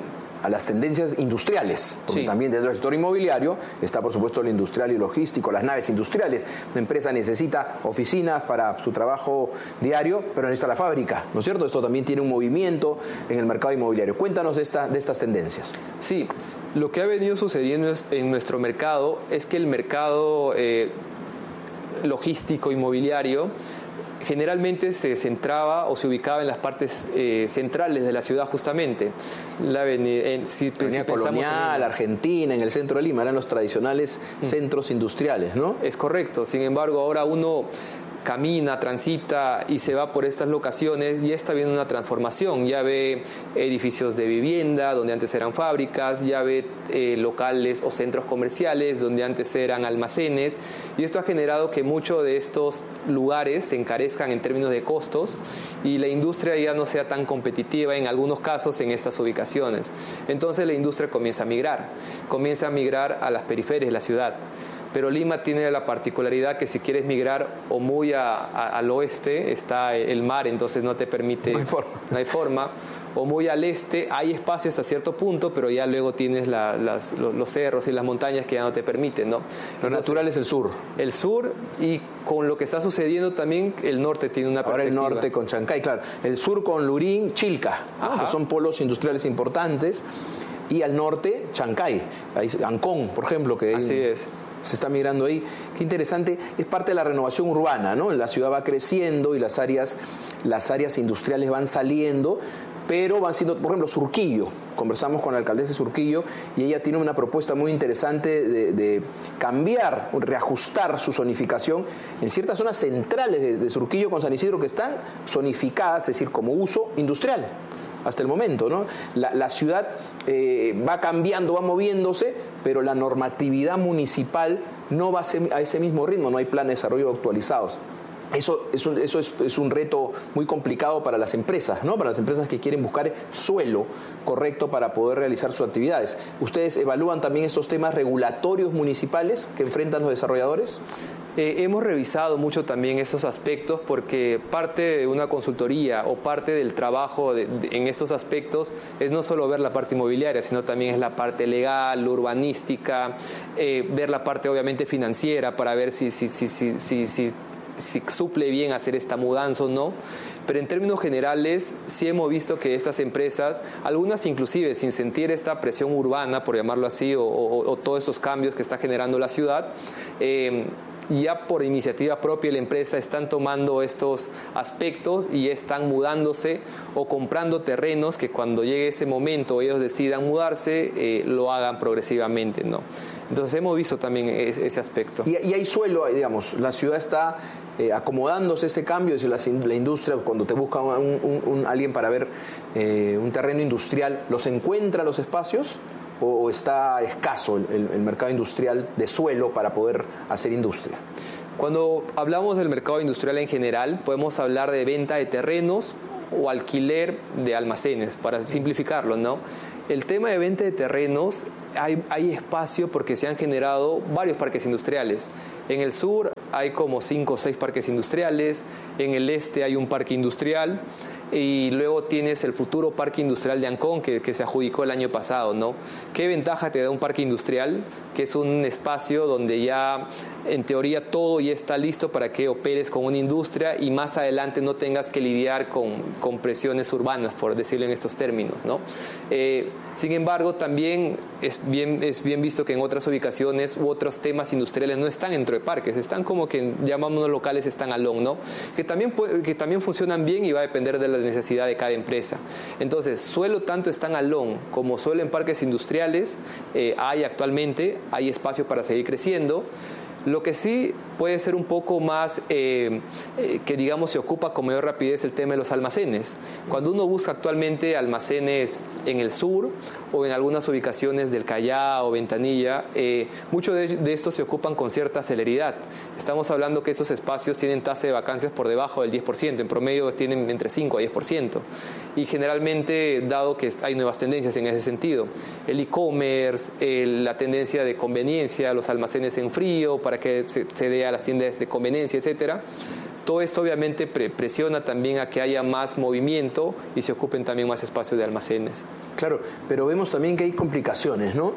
a las tendencias industriales, porque sí. también dentro del sector inmobiliario está, por supuesto, el industrial y logístico, las naves industriales. Una empresa necesita oficinas para su trabajo diario, pero necesita la fábrica, ¿no es cierto? Esto también tiene un movimiento en el mercado inmobiliario. Cuéntanos de, esta, de estas tendencias. Sí, lo que ha venido sucediendo en nuestro mercado es que el mercado eh, logístico inmobiliario generalmente se centraba o se ubicaba en las partes eh, centrales de la ciudad justamente. La avenida, en, si, Avenida si Colonial, en, Argentina, en el centro de Lima, eran los tradicionales mm. centros industriales, ¿no? Es correcto, sin embargo ahora uno camina, transita y se va por estas locaciones y está viendo una transformación. Ya ve edificios de vivienda donde antes eran fábricas, ya ve eh, locales o centros comerciales donde antes eran almacenes, y esto ha generado que muchos de estos lugares se encarezcan en términos de costos y la industria ya no sea tan competitiva en algunos casos en estas ubicaciones. Entonces la industria comienza a migrar, comienza a migrar a las periferias de la ciudad. Pero Lima tiene la particularidad que si quieres migrar o muy a, a, al oeste está el mar, entonces no te permite, no hay forma, no hay forma. O muy al este hay espacio hasta cierto punto, pero ya luego tienes la, las, los, los cerros y las montañas que ya no te permiten, ¿no? Lo entonces, natural es el sur. El sur, y con lo que está sucediendo también, el norte tiene una perspectiva. Ahora el norte con Chancay, claro. El sur con Lurín, Chilca, ¿no? Que son polos industriales importantes. Y al norte, Chancay, Ancón, por ejemplo, que así es. Se está migrando ahí. Qué interesante. Es parte de la renovación urbana, ¿no? La ciudad va creciendo y las áreas, las áreas industriales van saliendo, pero van siendo, por ejemplo, Surquillo. Conversamos con la alcaldesa de Surquillo y ella tiene una propuesta muy interesante de, de cambiar, reajustar su zonificación en ciertas zonas centrales de, de Surquillo con San Isidro que están zonificadas, es decir, como uso industrial. Hasta el momento, ¿no? La, la ciudad eh, va cambiando, va moviéndose, pero la normatividad municipal no va a, ser a ese mismo ritmo, no hay planes de desarrollo actualizados. Eso, es un, eso es, es un reto muy complicado para las empresas, ¿no? Para las empresas que quieren buscar suelo correcto para poder realizar sus actividades. ¿Ustedes evalúan también estos temas regulatorios municipales que enfrentan los desarrolladores? Eh, hemos revisado mucho también esos aspectos porque parte de una consultoría o parte del trabajo de, de, en estos aspectos es no solo ver la parte inmobiliaria, sino también es la parte legal, urbanística, eh, ver la parte obviamente financiera para ver si, si, si, si, si, si, si suple bien hacer esta mudanza o no. Pero en términos generales sí hemos visto que estas empresas, algunas inclusive sin sentir esta presión urbana, por llamarlo así, o, o, o todos estos cambios que está generando la ciudad, eh, ya por iniciativa propia la empresa están tomando estos aspectos y están mudándose o comprando terrenos que cuando llegue ese momento ellos decidan mudarse, eh, lo hagan progresivamente, ¿no? Entonces hemos visto también ese aspecto. Y, y hay suelo, digamos, la ciudad está eh, acomodándose a este cambio, es decir, la, la industria, cuando te busca un, un, un, alguien para ver eh, un terreno industrial, ¿los encuentra los espacios? ¿O está escaso el, el mercado industrial de suelo para poder hacer industria? Cuando hablamos del mercado industrial en general, podemos hablar de venta de terrenos o alquiler de almacenes, para simplificarlo, ¿no? El tema de venta de terrenos, hay, hay espacio porque se han generado varios parques industriales. En el sur hay como cinco o seis parques industriales, en el este hay un parque industrial, y luego tienes el futuro parque industrial de Ancón que, que se adjudicó el año pasado, ¿no? ¿Qué ventaja te da un parque industrial? Que es un espacio donde ya en teoría todo ya está listo para que operes con una industria y más adelante no tengas que lidiar con, con presiones urbanas, por decirlo en estos términos, ¿no? Eh, sin embargo, también es bien, es bien visto que en otras ubicaciones u otros temas industriales no están dentro de parques, están como que llamamos locales, están alone, ¿no? Que también, que también funcionan bien y va a depender de la necesidad de cada empresa. Entonces, suelo tanto están alone como suelo en parques industriales, eh, hay actualmente, hay espacio para seguir creciendo. Lo que sí puede ser un poco más, eh, eh, que digamos se ocupa con mayor rapidez el tema de los almacenes. Cuando uno busca actualmente almacenes en el sur o en algunas ubicaciones del Callao o Ventanilla, eh, muchos de, de estos se ocupan con cierta celeridad. Estamos hablando que esos espacios tienen tasa de vacancias por debajo del diez por ciento, en promedio tienen entre cinco a diez por ciento. Y generalmente, dado que hay nuevas tendencias en ese sentido, el e-commerce, la tendencia de conveniencia, los almacenes en frío, para que se, se dé a las tiendas de conveniencia, etcétera, Todo esto obviamente pre presiona también a que haya más movimiento y se ocupen también más espacios de almacenes. Claro, pero vemos también que hay complicaciones, ¿no?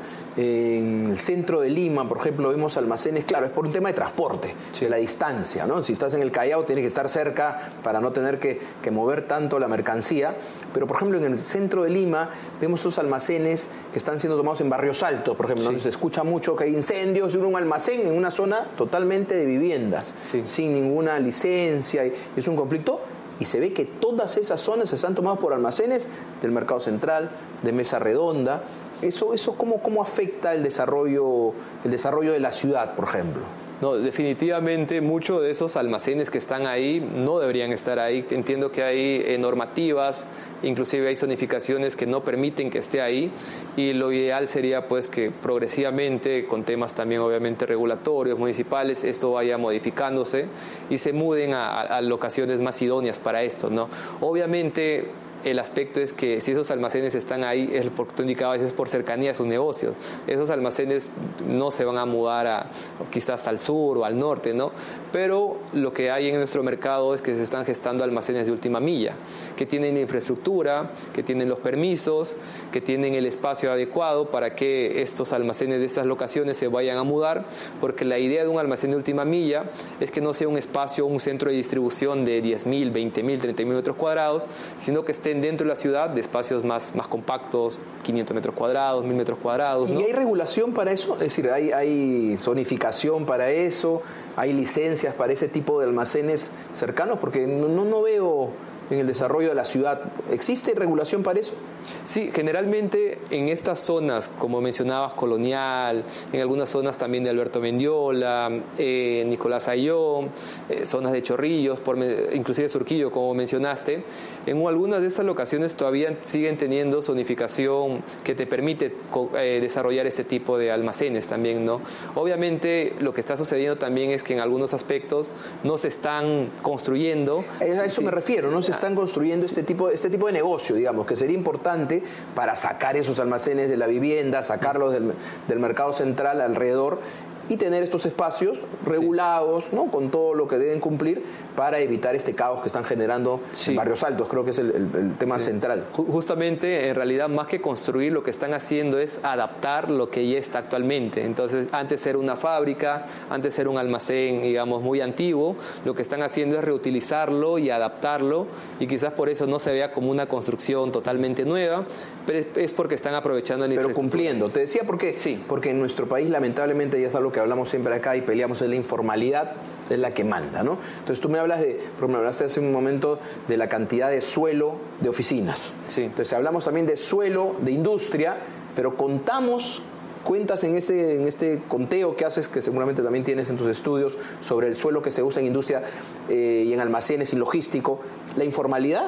En el centro de Lima, por ejemplo, vemos almacenes, claro, es por un tema de transporte, sí. de la distancia, ¿no? Si estás en el Callao tienes que estar cerca para no tener que, que mover tanto la mercancía, pero por ejemplo en el centro de Lima vemos estos almacenes que están siendo tomados en barrios altos, por ejemplo, sí. ¿no? Se escucha mucho que hay incendios en un almacén en una zona totalmente de viviendas, sí. sin ninguna licencia, es un conflicto. Y se ve que todas esas zonas están tomadas por almacenes del Mercado Central, de Mesa Redonda. ¿Eso, eso cómo, cómo afecta el desarrollo, el desarrollo de la ciudad, por ejemplo? No, definitivamente muchos de esos almacenes que están ahí no deberían estar ahí. Entiendo que hay eh, normativas, inclusive hay zonificaciones que no permiten que esté ahí, y lo ideal sería pues que progresivamente, con temas también obviamente regulatorios, municipales, esto vaya modificándose y se muden a, a locaciones más idóneas para esto, ¿no? Obviamente el aspecto es que si esos almacenes están ahí, es porque tú indicabas, es por cercanía a sus negocios. Esos almacenes no se van a mudar a, quizás al sur o al norte, ¿no? Pero lo que hay en nuestro mercado es que se están gestando almacenes de última milla, que tienen infraestructura, que tienen los permisos, que tienen el espacio adecuado para que estos almacenes de estas locaciones se vayan a mudar, porque la idea de un almacén de última milla es que no sea un espacio, un centro de distribución de diez mil, veinte mil, treinta mil metros cuadrados, sino que estén dentro de la ciudad de espacios más, más compactos, quinientos metros cuadrados, mil metros cuadrados, ¿no? ¿Y hay regulación para eso? Es decir, ¿hay, hay zonificación para eso? ¿Hay licencias para ese tipo de almacenes cercanos? Porque no, no, no veo en el desarrollo de la ciudad. ¿Existe regulación para eso? Sí, generalmente en estas zonas, como mencionabas, Colonial, en algunas zonas también de Alberto Mendiola, eh, Nicolás Ayllón, eh, zonas de Chorrillos, por, inclusive Surquillo, como mencionaste, en algunas de estas locaciones todavía siguen teniendo zonificación que te permite eh, desarrollar este tipo de almacenes también, ¿no? Obviamente lo que está sucediendo también es que en algunos aspectos no se están construyendo. A eso sí, me refiero, ¿no? Se están construyendo sí. este tipo, este tipo de negocio, digamos, que sería importante para sacar esos almacenes de la vivienda, sacarlos del, del mercado central alrededor y tener estos espacios regulados, sí. ¿no? Con todo lo que deben cumplir para evitar este caos que están generando sí. en barrios altos. Creo que es el, el, el tema sí. central. Justamente, en realidad, más que construir, lo que están haciendo es adaptar lo que ya está actualmente. Entonces, antes era una fábrica, antes era un almacén, digamos, muy antiguo, lo que están haciendo es reutilizarlo y adaptarlo, y quizás por eso no se vea como una construcción totalmente nueva, pero es porque están aprovechando la infraestructura. Pero cumpliendo. Te decía por qué. Sí. Porque en nuestro país, lamentablemente, ya es algo que hablamos siempre acá y peleamos, es la informalidad, es la que manda, ¿no? Entonces tú me hablas de, por me hablaste hace un momento de la cantidad de suelo de oficinas. Sí. Entonces hablamos también de suelo, de industria, pero contamos, cuentas en este, en este conteo que haces, que seguramente también tienes en tus estudios, sobre el suelo que se usa en industria eh, y en almacenes y logístico, la informalidad.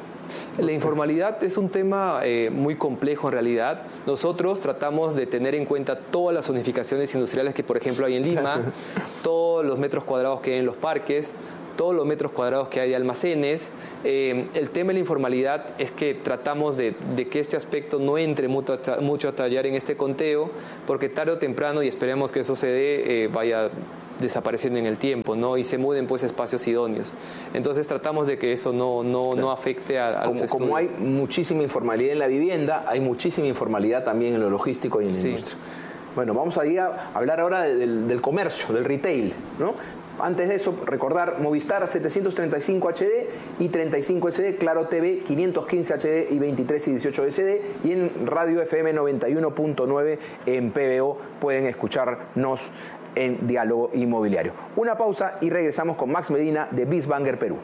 La informalidad es un tema eh, muy complejo en realidad. Nosotros tratamos de tener en cuenta todas las zonificaciones industriales que, por ejemplo, hay en Lima, todos los metros cuadrados que hay en los parques, todos los metros cuadrados que hay de almacenes. Eh, el tema de la informalidad es que tratamos de, de que este aspecto no entre mucho a, mucho a tallar en este conteo, porque tarde o temprano, y esperemos que eso se dé, eh, vaya desapareciendo en el tiempo, ¿no? Y se muden pues espacios idóneos. Entonces tratamos de que eso no, no, claro. no afecte a, a como, los estudios. Como hay muchísima informalidad en la vivienda, hay muchísima informalidad también en lo logístico y en la sí. industria. Bueno, vamos a, ir a hablar ahora de, del, del comercio, del retail, ¿no? Antes de eso, recordar Movistar setecientos treinta y cinco H D y treinta y cinco S D, Claro T V quinientos quince H D y veintitrés y dieciocho S D, y en Radio F M noventa y uno punto nueve en P B O pueden escucharnos en Diálogo Inmobiliario. Una pausa y regresamos con Max Medina de Bisbanger Perú.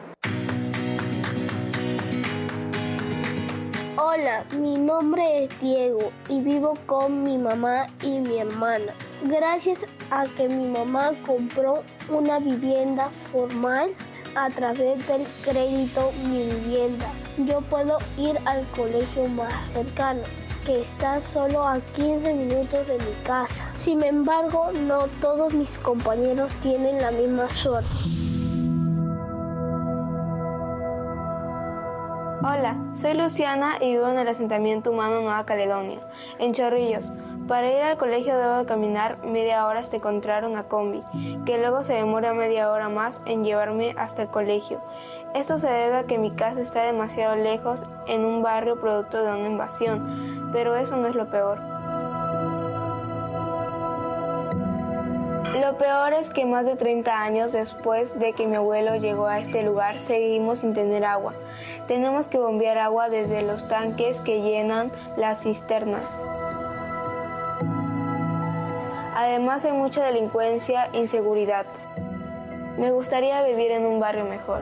Hola, mi nombre es Diego y vivo con mi mamá y mi hermana. Gracias a que mi mamá compró una vivienda formal a través del crédito Mi Vivienda, yo puedo ir al colegio más cercano, que está solo a quince minutos de mi casa. Sin embargo, no todos mis compañeros tienen la misma suerte. Hola, soy Luciana y vivo en el asentamiento humano Nueva Caledonia, en Chorrillos. Para ir al colegio debo caminar media hora hasta encontrar una combi, que luego se demora media hora más en llevarme hasta el colegio. Esto se debe a que mi casa está demasiado lejos en un barrio producto de una invasión, pero eso no es lo peor. Lo peor es que más de treinta años después de que mi abuelo llegó a este lugar, seguimos sin tener agua. Tenemos que bombear agua desde los tanques que llenan las cisternas. Además hay mucha delincuencia e inseguridad. Me gustaría vivir en un barrio mejor.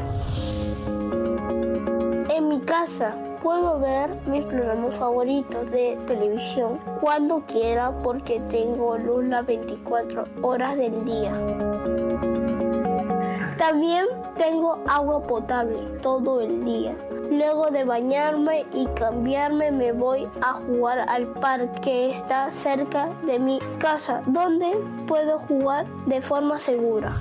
En mi casa puedo ver mis programas favoritos de televisión cuando quiera porque tengo luz las veinticuatro horas del día. También tengo agua potable todo el día. Luego de bañarme y cambiarme me voy a jugar al parque que está cerca de mi casa, donde puedo jugar de forma segura.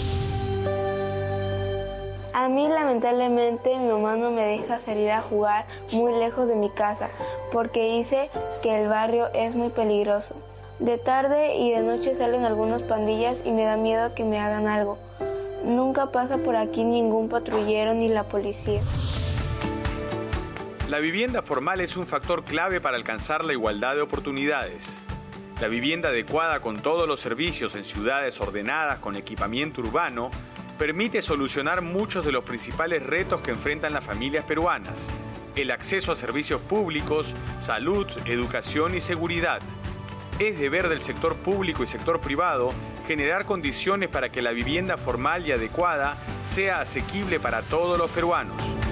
A mí lamentablemente mi mamá no me deja salir a jugar muy lejos de mi casa porque dice que el barrio es muy peligroso. De tarde y de noche salen algunas pandillas y me da miedo que me hagan algo. Nunca pasa por aquí ningún patrullero ni la policía. La vivienda formal es un factor clave para alcanzar la igualdad de oportunidades. La vivienda adecuada con todos los servicios en ciudades ordenadas con equipamiento urbano permite solucionar muchos de los principales retos que enfrentan las familias peruanas: el acceso a servicios públicos, salud, educación y seguridad. Es deber del sector público y sector privado generar condiciones para que la vivienda formal y adecuada sea asequible para todos los peruanos.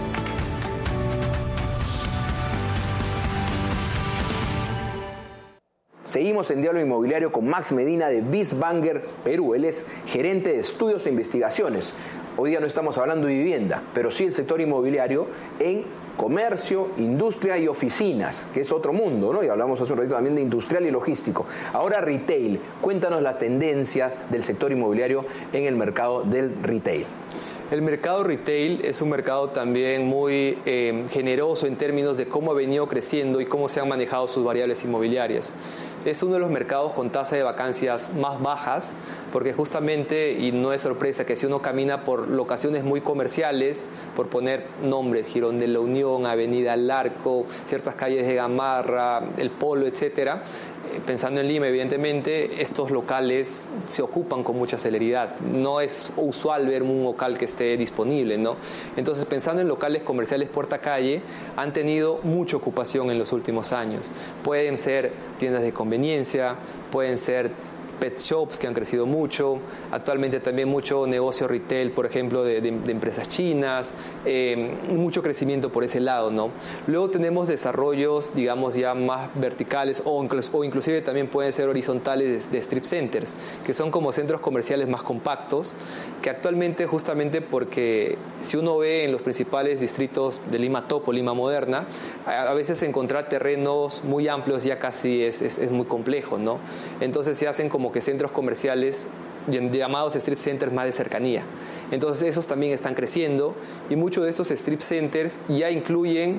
Seguimos en Diálogo Inmobiliario con Max Medina de Bisbanger Perú. Él es gerente de estudios e investigaciones. Hoy día no estamos hablando de vivienda, pero sí el sector inmobiliario en comercio, industria y oficinas, que es otro mundo, ¿no? Y hablamos hace un ratito también de industrial y logístico. Ahora retail. Cuéntanos la tendencia del sector inmobiliario en el mercado del retail. El mercado retail es un mercado también muy eh, generoso en términos de cómo ha venido creciendo y cómo se han manejado sus variables inmobiliarias. Es uno de los mercados con tasa de vacancias más bajas, porque justamente, y no es sorpresa, que si uno camina por locaciones muy comerciales, por poner nombres, Girón de la Unión, Avenida El Arco, ciertas calles de Gamarra, El Polo, etcétera, pensando en Lima, evidentemente, estos locales se ocupan con mucha celeridad. No es usual ver un local que esté disponible, ¿no? Entonces, pensando en locales comerciales puerta calle, han tenido mucha ocupación en los últimos años. Pueden ser tiendas de conveniencia, pueden ser pet shops que han crecido mucho, actualmente también mucho negocio retail, por ejemplo, de, de, de empresas chinas, eh, mucho crecimiento por ese lado, ¿no? Luego tenemos desarrollos, digamos, ya más verticales o, inclus, o inclusive también pueden ser horizontales de, de strip centers, que son como centros comerciales más compactos, que actualmente justamente porque si uno ve en los principales distritos de Lima Top o Lima Moderna, a, a veces encontrar terrenos muy amplios ya casi es, es, es muy complejo, ¿no? Entonces se hacen como que centros comerciales llamados strip centers más de cercanía. Entonces esos también están creciendo y muchos de estos strip centers ya incluyen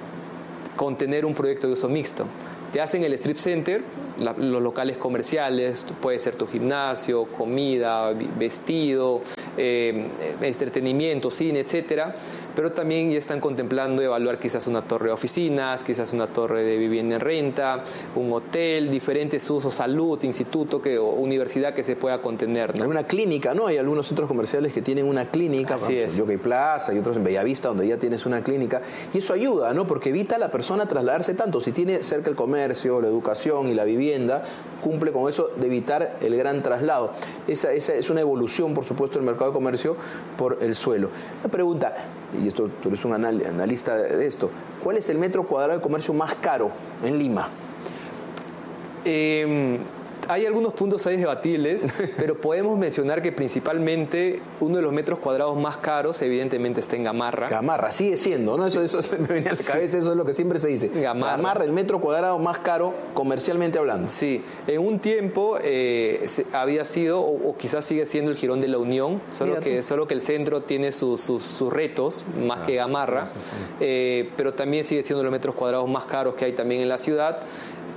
contener un proyecto de uso mixto. Te hacen el strip center, la, los locales comerciales, puede ser tu gimnasio, comida, vestido, eh, entretenimiento, cine, etcétera, pero también ya están contemplando evaluar quizás una torre de oficinas, quizás una torre de vivienda en renta, un hotel, diferentes usos, salud, instituto que, o universidad que se pueda contener, ¿no? Hay una clínica, ¿no? Hay algunos centros comerciales que tienen una clínica, así es. Jockey Plaza y otros en Bellavista donde ya tienes una clínica, y eso ayuda, ¿no? Porque evita a la persona trasladarse tanto. Si tiene cerca el comercio, la educación y la vivienda, cumple con eso de evitar el gran traslado. Esa, esa es una evolución, por supuesto, del mercado de comercio por el suelo. Una pregunta, y esto tú eres un anal, analista de esto, ¿cuál es el metro cuadrado de comercio más caro en Lima? Eh... Hay algunos puntos ahí debatibles, pero podemos mencionar que principalmente uno de los metros cuadrados más caros evidentemente está en Gamarra. Gamarra, sigue siendo, ¿no? Eso, eso me viene a la cabeza, sí. Eso es lo que siempre se dice. Gamarra. Gamarra, el metro cuadrado más caro comercialmente hablando. Sí, en un tiempo eh, se, había sido, o, o quizás sigue siendo el Girón de la Unión, solo, que, solo que el centro tiene sus, sus, sus retos, más ah, que Gamarra, eh, pero también sigue siendo los metros cuadrados más caros que hay también en la ciudad.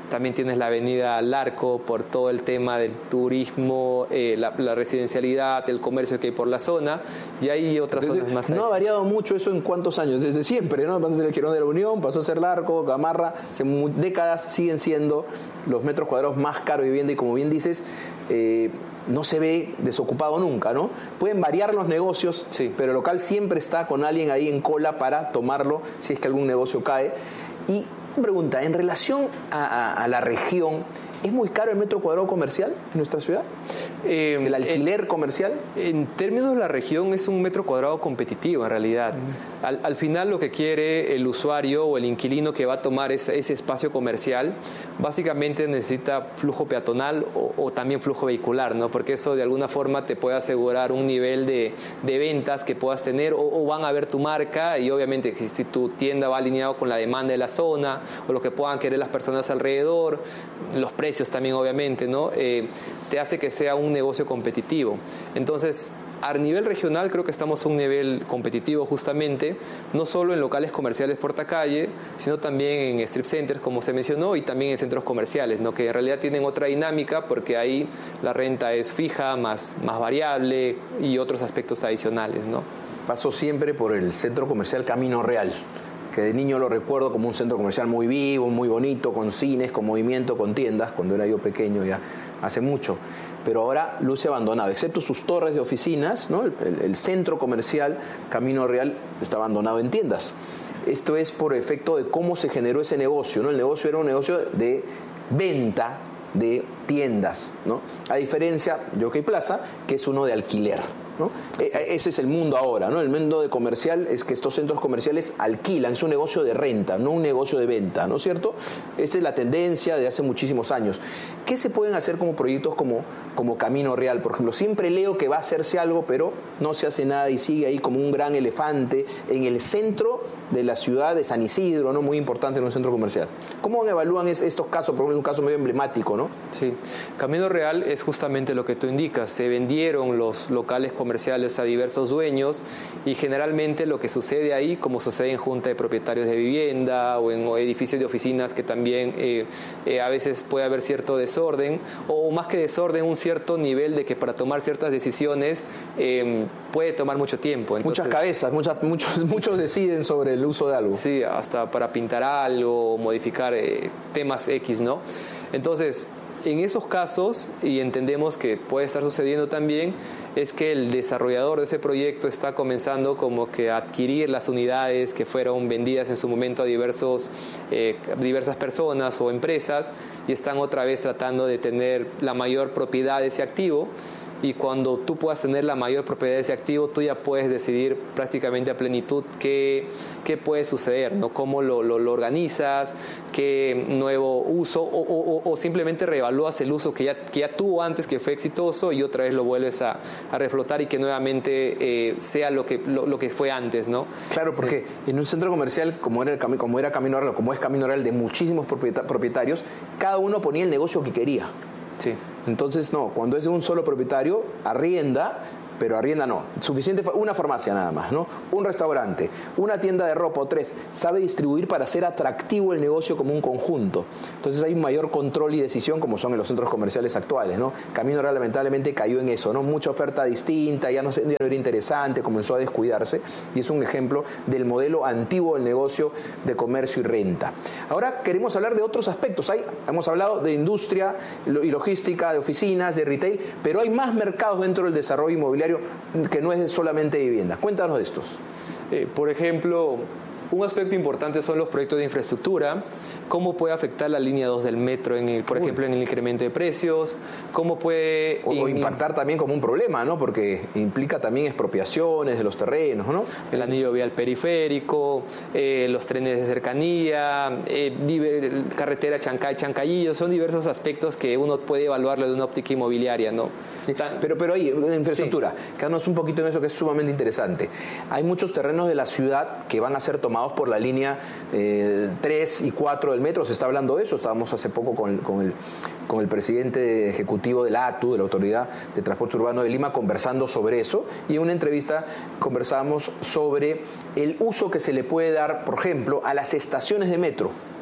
también tienes la avenida Larco por todo el tema del turismo, eh, la, la residencialidad, el comercio que hay por la zona, y hay otras Entonces, zonas más. No ha variado mucho eso en cuántos años, desde siempre, ¿no? Pasó a ser el Girón de la Unión, pasó a ser Larco, Gamarra, hace décadas siguen siendo los metros cuadrados más caros de vivienda y, como bien dices, eh, no se ve desocupado nunca, ¿no? Pueden variar los negocios, sí, pero el local siempre está con alguien ahí en cola para tomarlo si es que algún negocio cae. Y pregunta, en relación a, a, a la región, ¿es muy caro el metro cuadrado comercial en nuestra ciudad? Eh, ¿El alquiler en, comercial? En términos de la región es un metro cuadrado competitivo en realidad. Mm. Al, al final lo que quiere el usuario o el inquilino que va a tomar ese, ese espacio comercial básicamente necesita flujo peatonal o, o también flujo vehicular, ¿no? Porque eso de alguna forma te puede asegurar un nivel de, de ventas que puedas tener, o, o van a ver tu marca, y obviamente si tu tienda va alineado con la demanda de la zona o lo que puedan querer las personas alrededor, los precios también obviamente, ¿no? Eh, te hace que sea un negocio competitivo. Entonces, a nivel regional creo que estamos a un nivel competitivo justamente, no solo en locales comerciales portacalle, sino también en strip centers, como se mencionó, y también en centros comerciales, ¿no? Que en realidad tienen otra dinámica porque ahí la renta es fija, más, más variable y otros aspectos adicionales, ¿no? Paso siempre por el centro comercial Camino Real, que de niño lo recuerdo como un centro comercial muy vivo, muy bonito, con cines, con movimiento, con tiendas, cuando era yo pequeño ya hace mucho. Pero ahora luce abandonado, excepto sus torres de oficinas, ¿no? el, el, el centro comercial Camino Real está abandonado en tiendas. Esto es por efecto de cómo se generó ese negocio, ¿no? El negocio era un negocio de venta de tiendas, ¿no? A diferencia de Jockey Plaza, que es uno de alquiler, ¿no? Ese es el mundo ahora, ¿no? El mundo de comercial es que estos centros comerciales alquilan, es un negocio de renta, no un negocio de venta, ¿no es cierto? Esa es la tendencia de hace muchísimos años. ¿Qué se pueden hacer como proyectos como, como Camino Real, por ejemplo? Siempre leo que va a hacerse algo, pero no se hace nada y sigue ahí como un gran elefante en el centro de la ciudad de San Isidro, ¿no? Muy importante en un centro comercial. ¿Cómo evalúan es, estos casos? Por ejemplo, un caso medio emblemático, ¿no? Sí, Camino Real es justamente lo que tú indicas. Se vendieron los locales comerciales a diversos dueños y generalmente lo que sucede ahí, como sucede en junta de propietarios de vivienda o en edificios de oficinas, que también eh, eh, a veces puede haber cierto desorden, o más que desorden, un cierto nivel de que para tomar ciertas decisiones eh, puede tomar mucho tiempo. Entonces, muchas cabezas, muchas, muchos, muchos deciden sobre el uso de algo. Sí, hasta para pintar algo, modificar eh, temas X, ¿no? Entonces, en esos casos, y entendemos que puede estar sucediendo también, es que el desarrollador de ese proyecto está comenzando como que a adquirir las unidades que fueron vendidas en su momento a diversos, eh, diversas personas o empresas, y están otra vez tratando de tener la mayor propiedad de ese activo. Y cuando tú puedas tener la mayor propiedad de ese activo, tú ya puedes decidir prácticamente a plenitud qué, qué puede suceder, ¿no? Cómo lo, lo, lo organizas, qué nuevo uso, o, o, o simplemente reevalúas el uso que ya, que ya tuvo antes, que fue exitoso, y otra vez lo vuelves a, a reflotar y que nuevamente eh, sea lo que, lo, lo que fue antes, ¿no? Claro, porque sí, en un centro comercial como era, el, como era Camino Real, como es Camino Real, de muchísimos propietarios, cada uno ponía el negocio que quería. Sí. Entonces, no, cuando es de un solo propietario, arrienda, pero arrienda no. Suficiente fue una farmacia nada más, ¿no? Un restaurante, una tienda de ropa o tres. Sabe distribuir para hacer atractivo el negocio como un conjunto. Entonces hay un mayor control y decisión, como son en los centros comerciales actuales, ¿no? Camino Real lamentablemente cayó en eso, ¿no? Mucha oferta distinta, ya no, ya no era interesante, comenzó a descuidarse, y es un ejemplo del modelo antiguo del negocio de comercio y renta. Ahora queremos hablar de otros aspectos. Hay, hemos hablado de industria y logística, de oficinas, de retail, pero hay más mercados dentro del desarrollo inmobiliario que no es solamente vivienda. Cuéntanos de estos. Eh, por ejemplo, un aspecto importante son los proyectos de infraestructura, cómo puede afectar la línea dos del metro, en el, por Uy. ejemplo, en el incremento de precios, cómo puede... O, o impactar también como un problema, ¿no? Porque implica también expropiaciones de los terrenos, ¿no? El anillo vial periférico, eh, los trenes de cercanía, eh, carretera Chancay-Chancayillo, son diversos aspectos que uno puede evaluarlo de una óptica inmobiliaria, ¿no? Pero, pero ahí, en infraestructura, sí, quédanos un poquito en eso que es sumamente interesante. Hay muchos terrenos de la ciudad que van a ser tomados por la línea eh, tres y cuatro del metro. Se está hablando de eso. Estábamos hace poco con el, con el, con el presidente ejecutivo de la A T U, de la Autoridad de Transporte Urbano de Lima, conversando sobre eso. Y en una entrevista conversamos sobre el uso que se le puede dar, por ejemplo, a las estaciones de metro.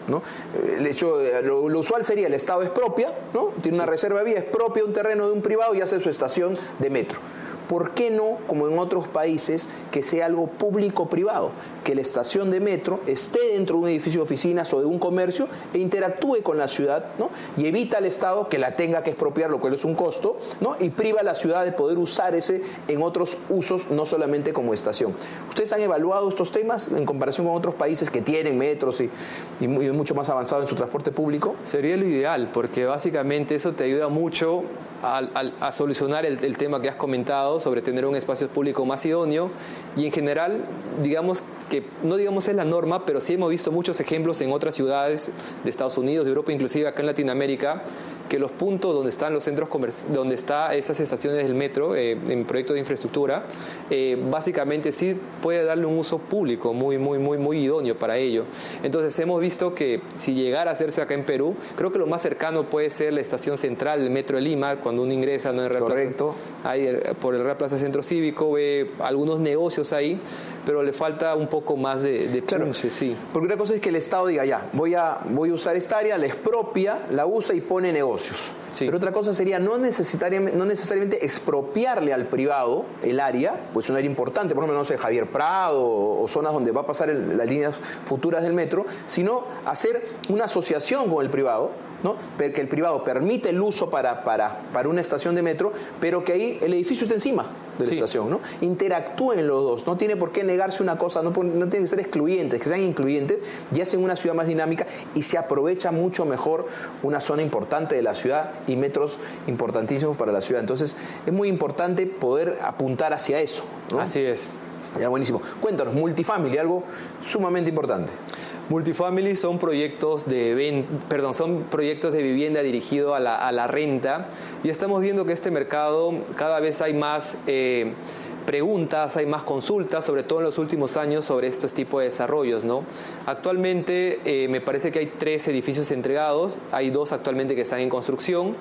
¿no? El hecho, lo, lo usual sería el Estado expropia, ¿no? Tiene una sí. reserva de vía, expropia un terreno de un privado y hace su estación de metro. ¿Por qué no, como en otros países, que sea algo público-privado? Que la estación de metro esté dentro de un edificio de oficinas o de un comercio e interactúe con la ciudad, ¿no? Y evita al Estado que la tenga que expropiar, lo cual es un costo, ¿no? Y priva a la ciudad de poder usar ese en otros usos, no solamente como estación. ¿Ustedes han evaluado estos temas en comparación con otros países que tienen metros y, y muy, mucho más avanzado en su transporte público? Sería lo ideal, porque básicamente eso te ayuda mucho a, a, a solucionar el, el tema que has comentado sobre tener un espacio público más idóneo, y en general, digamos que no digamos es la norma, pero sí hemos visto muchos ejemplos en otras ciudades de Estados Unidos, de Europa, inclusive acá en Latinoamérica, que los puntos donde están los centros comerciales, donde están estas estaciones del metro, eh, en proyectos de infraestructura, eh, básicamente sí puede darle un uso público muy, muy, muy, muy idóneo para ello. Entonces hemos visto que si llegara a hacerse acá en Perú, creo que lo más cercano puede ser la estación central del metro de Lima, cuando uno ingresa, ¿no? En Real Correcto. Plaza, ahí, por el Real Plaza Centro Cívico, ve algunos negocios ahí, pero le falta un poco más de, de claro, punche, sí. Porque una cosa es que el Estado diga, ya, voy a, voy a usar esta área, la expropia, la usa y pone negocios. Sí. Pero otra cosa sería no necesariamente, no necesariamente expropiarle al privado el área, pues un área importante, por ejemplo, no sé, Javier Prado o, o zonas donde va a pasar el, las líneas futuras del metro, sino hacer una asociación con el privado, ¿no? Que el privado permite el uso para, para, para una estación de metro, pero que ahí el edificio está encima de la sí. estación, ¿no? Interactúen los dos, no tiene por qué negarse una cosa, no, no tienen que ser excluyentes, que sean incluyentes y hacen una ciudad más dinámica y se aprovecha mucho mejor una zona importante de la ciudad y metros importantísimos para la ciudad. Entonces es muy importante poder apuntar hacia eso, ¿no? Así es. Ya, buenísimo. Cuéntanos, multifamily, algo sumamente importante. Multifamily son proyectos de ven, perdón, son proyectos de vivienda dirigido a la, a la renta, y estamos viendo que este mercado cada vez hay más eh, preguntas, hay más consultas, sobre todo en los últimos años, sobre estos tipos de desarrollos, ¿no? Actualmente eh, me parece que hay tres edificios entregados, hay dos actualmente que están en construcción,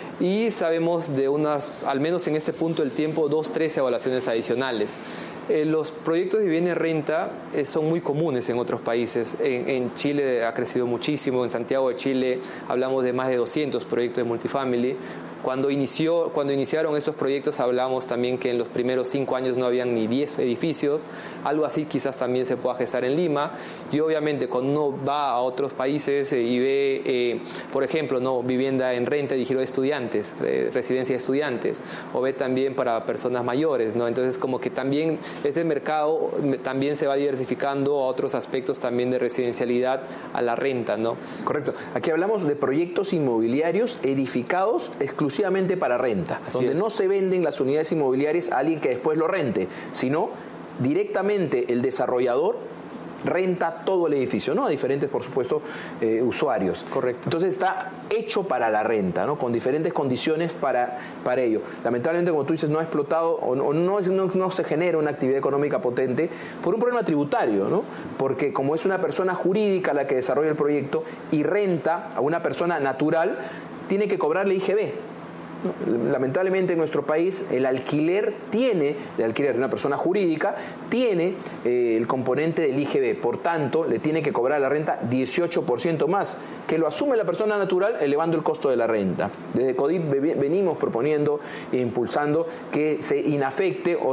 y sabemos de unas, al menos en este punto del tiempo, dos, tres evaluaciones adicionales. Eh, los proyectos de vivienda en renta eh, son muy comunes en otros países. En, en Chile ha crecido muchísimo, en Santiago de Chile hablamos de más de doscientos proyectos de multifamily. Cuando, inició, cuando iniciaron estos proyectos hablamos también que en los primeros cinco años no habían ni diez edificios, algo así quizás también se pueda gestar en Lima, y obviamente cuando uno va a otros países eh, y ve, eh, por ejemplo, no vivienda en renta dirigido a estudiantes, eh, residencia de estudiantes, o ve también para personas mayores, ¿no? Entonces como que también este mercado también se va diversificando a otros aspectos también de residencialidad a la renta, ¿no? Correcto. Aquí hablamos de proyectos inmobiliarios edificados exclusivamente para renta, Así donde es. no se venden las unidades inmobiliarias a alguien que después lo rente, sino directamente el desarrollador renta todo el edificio, ¿no? A diferentes, por supuesto, eh, usuarios. Correcto. Entonces está hecho para la renta, ¿no? Con diferentes condiciones para, para ello. Lamentablemente, como tú dices, no ha explotado o, o no, no, no se genera una actividad económica potente por un problema tributario, ¿no? Porque como es una persona jurídica la que desarrolla el proyecto y renta a una persona natural, tiene que cobrarle I G B. Lamentablemente en nuestro país el alquiler tiene, el alquiler de una persona jurídica, tiene eh, el componente del I G B, por tanto le tiene que cobrar la renta dieciocho por ciento más, que lo asume la persona natural elevando el costo de la renta. Desde CODIP venimos proponiendo e impulsando que se inafecte o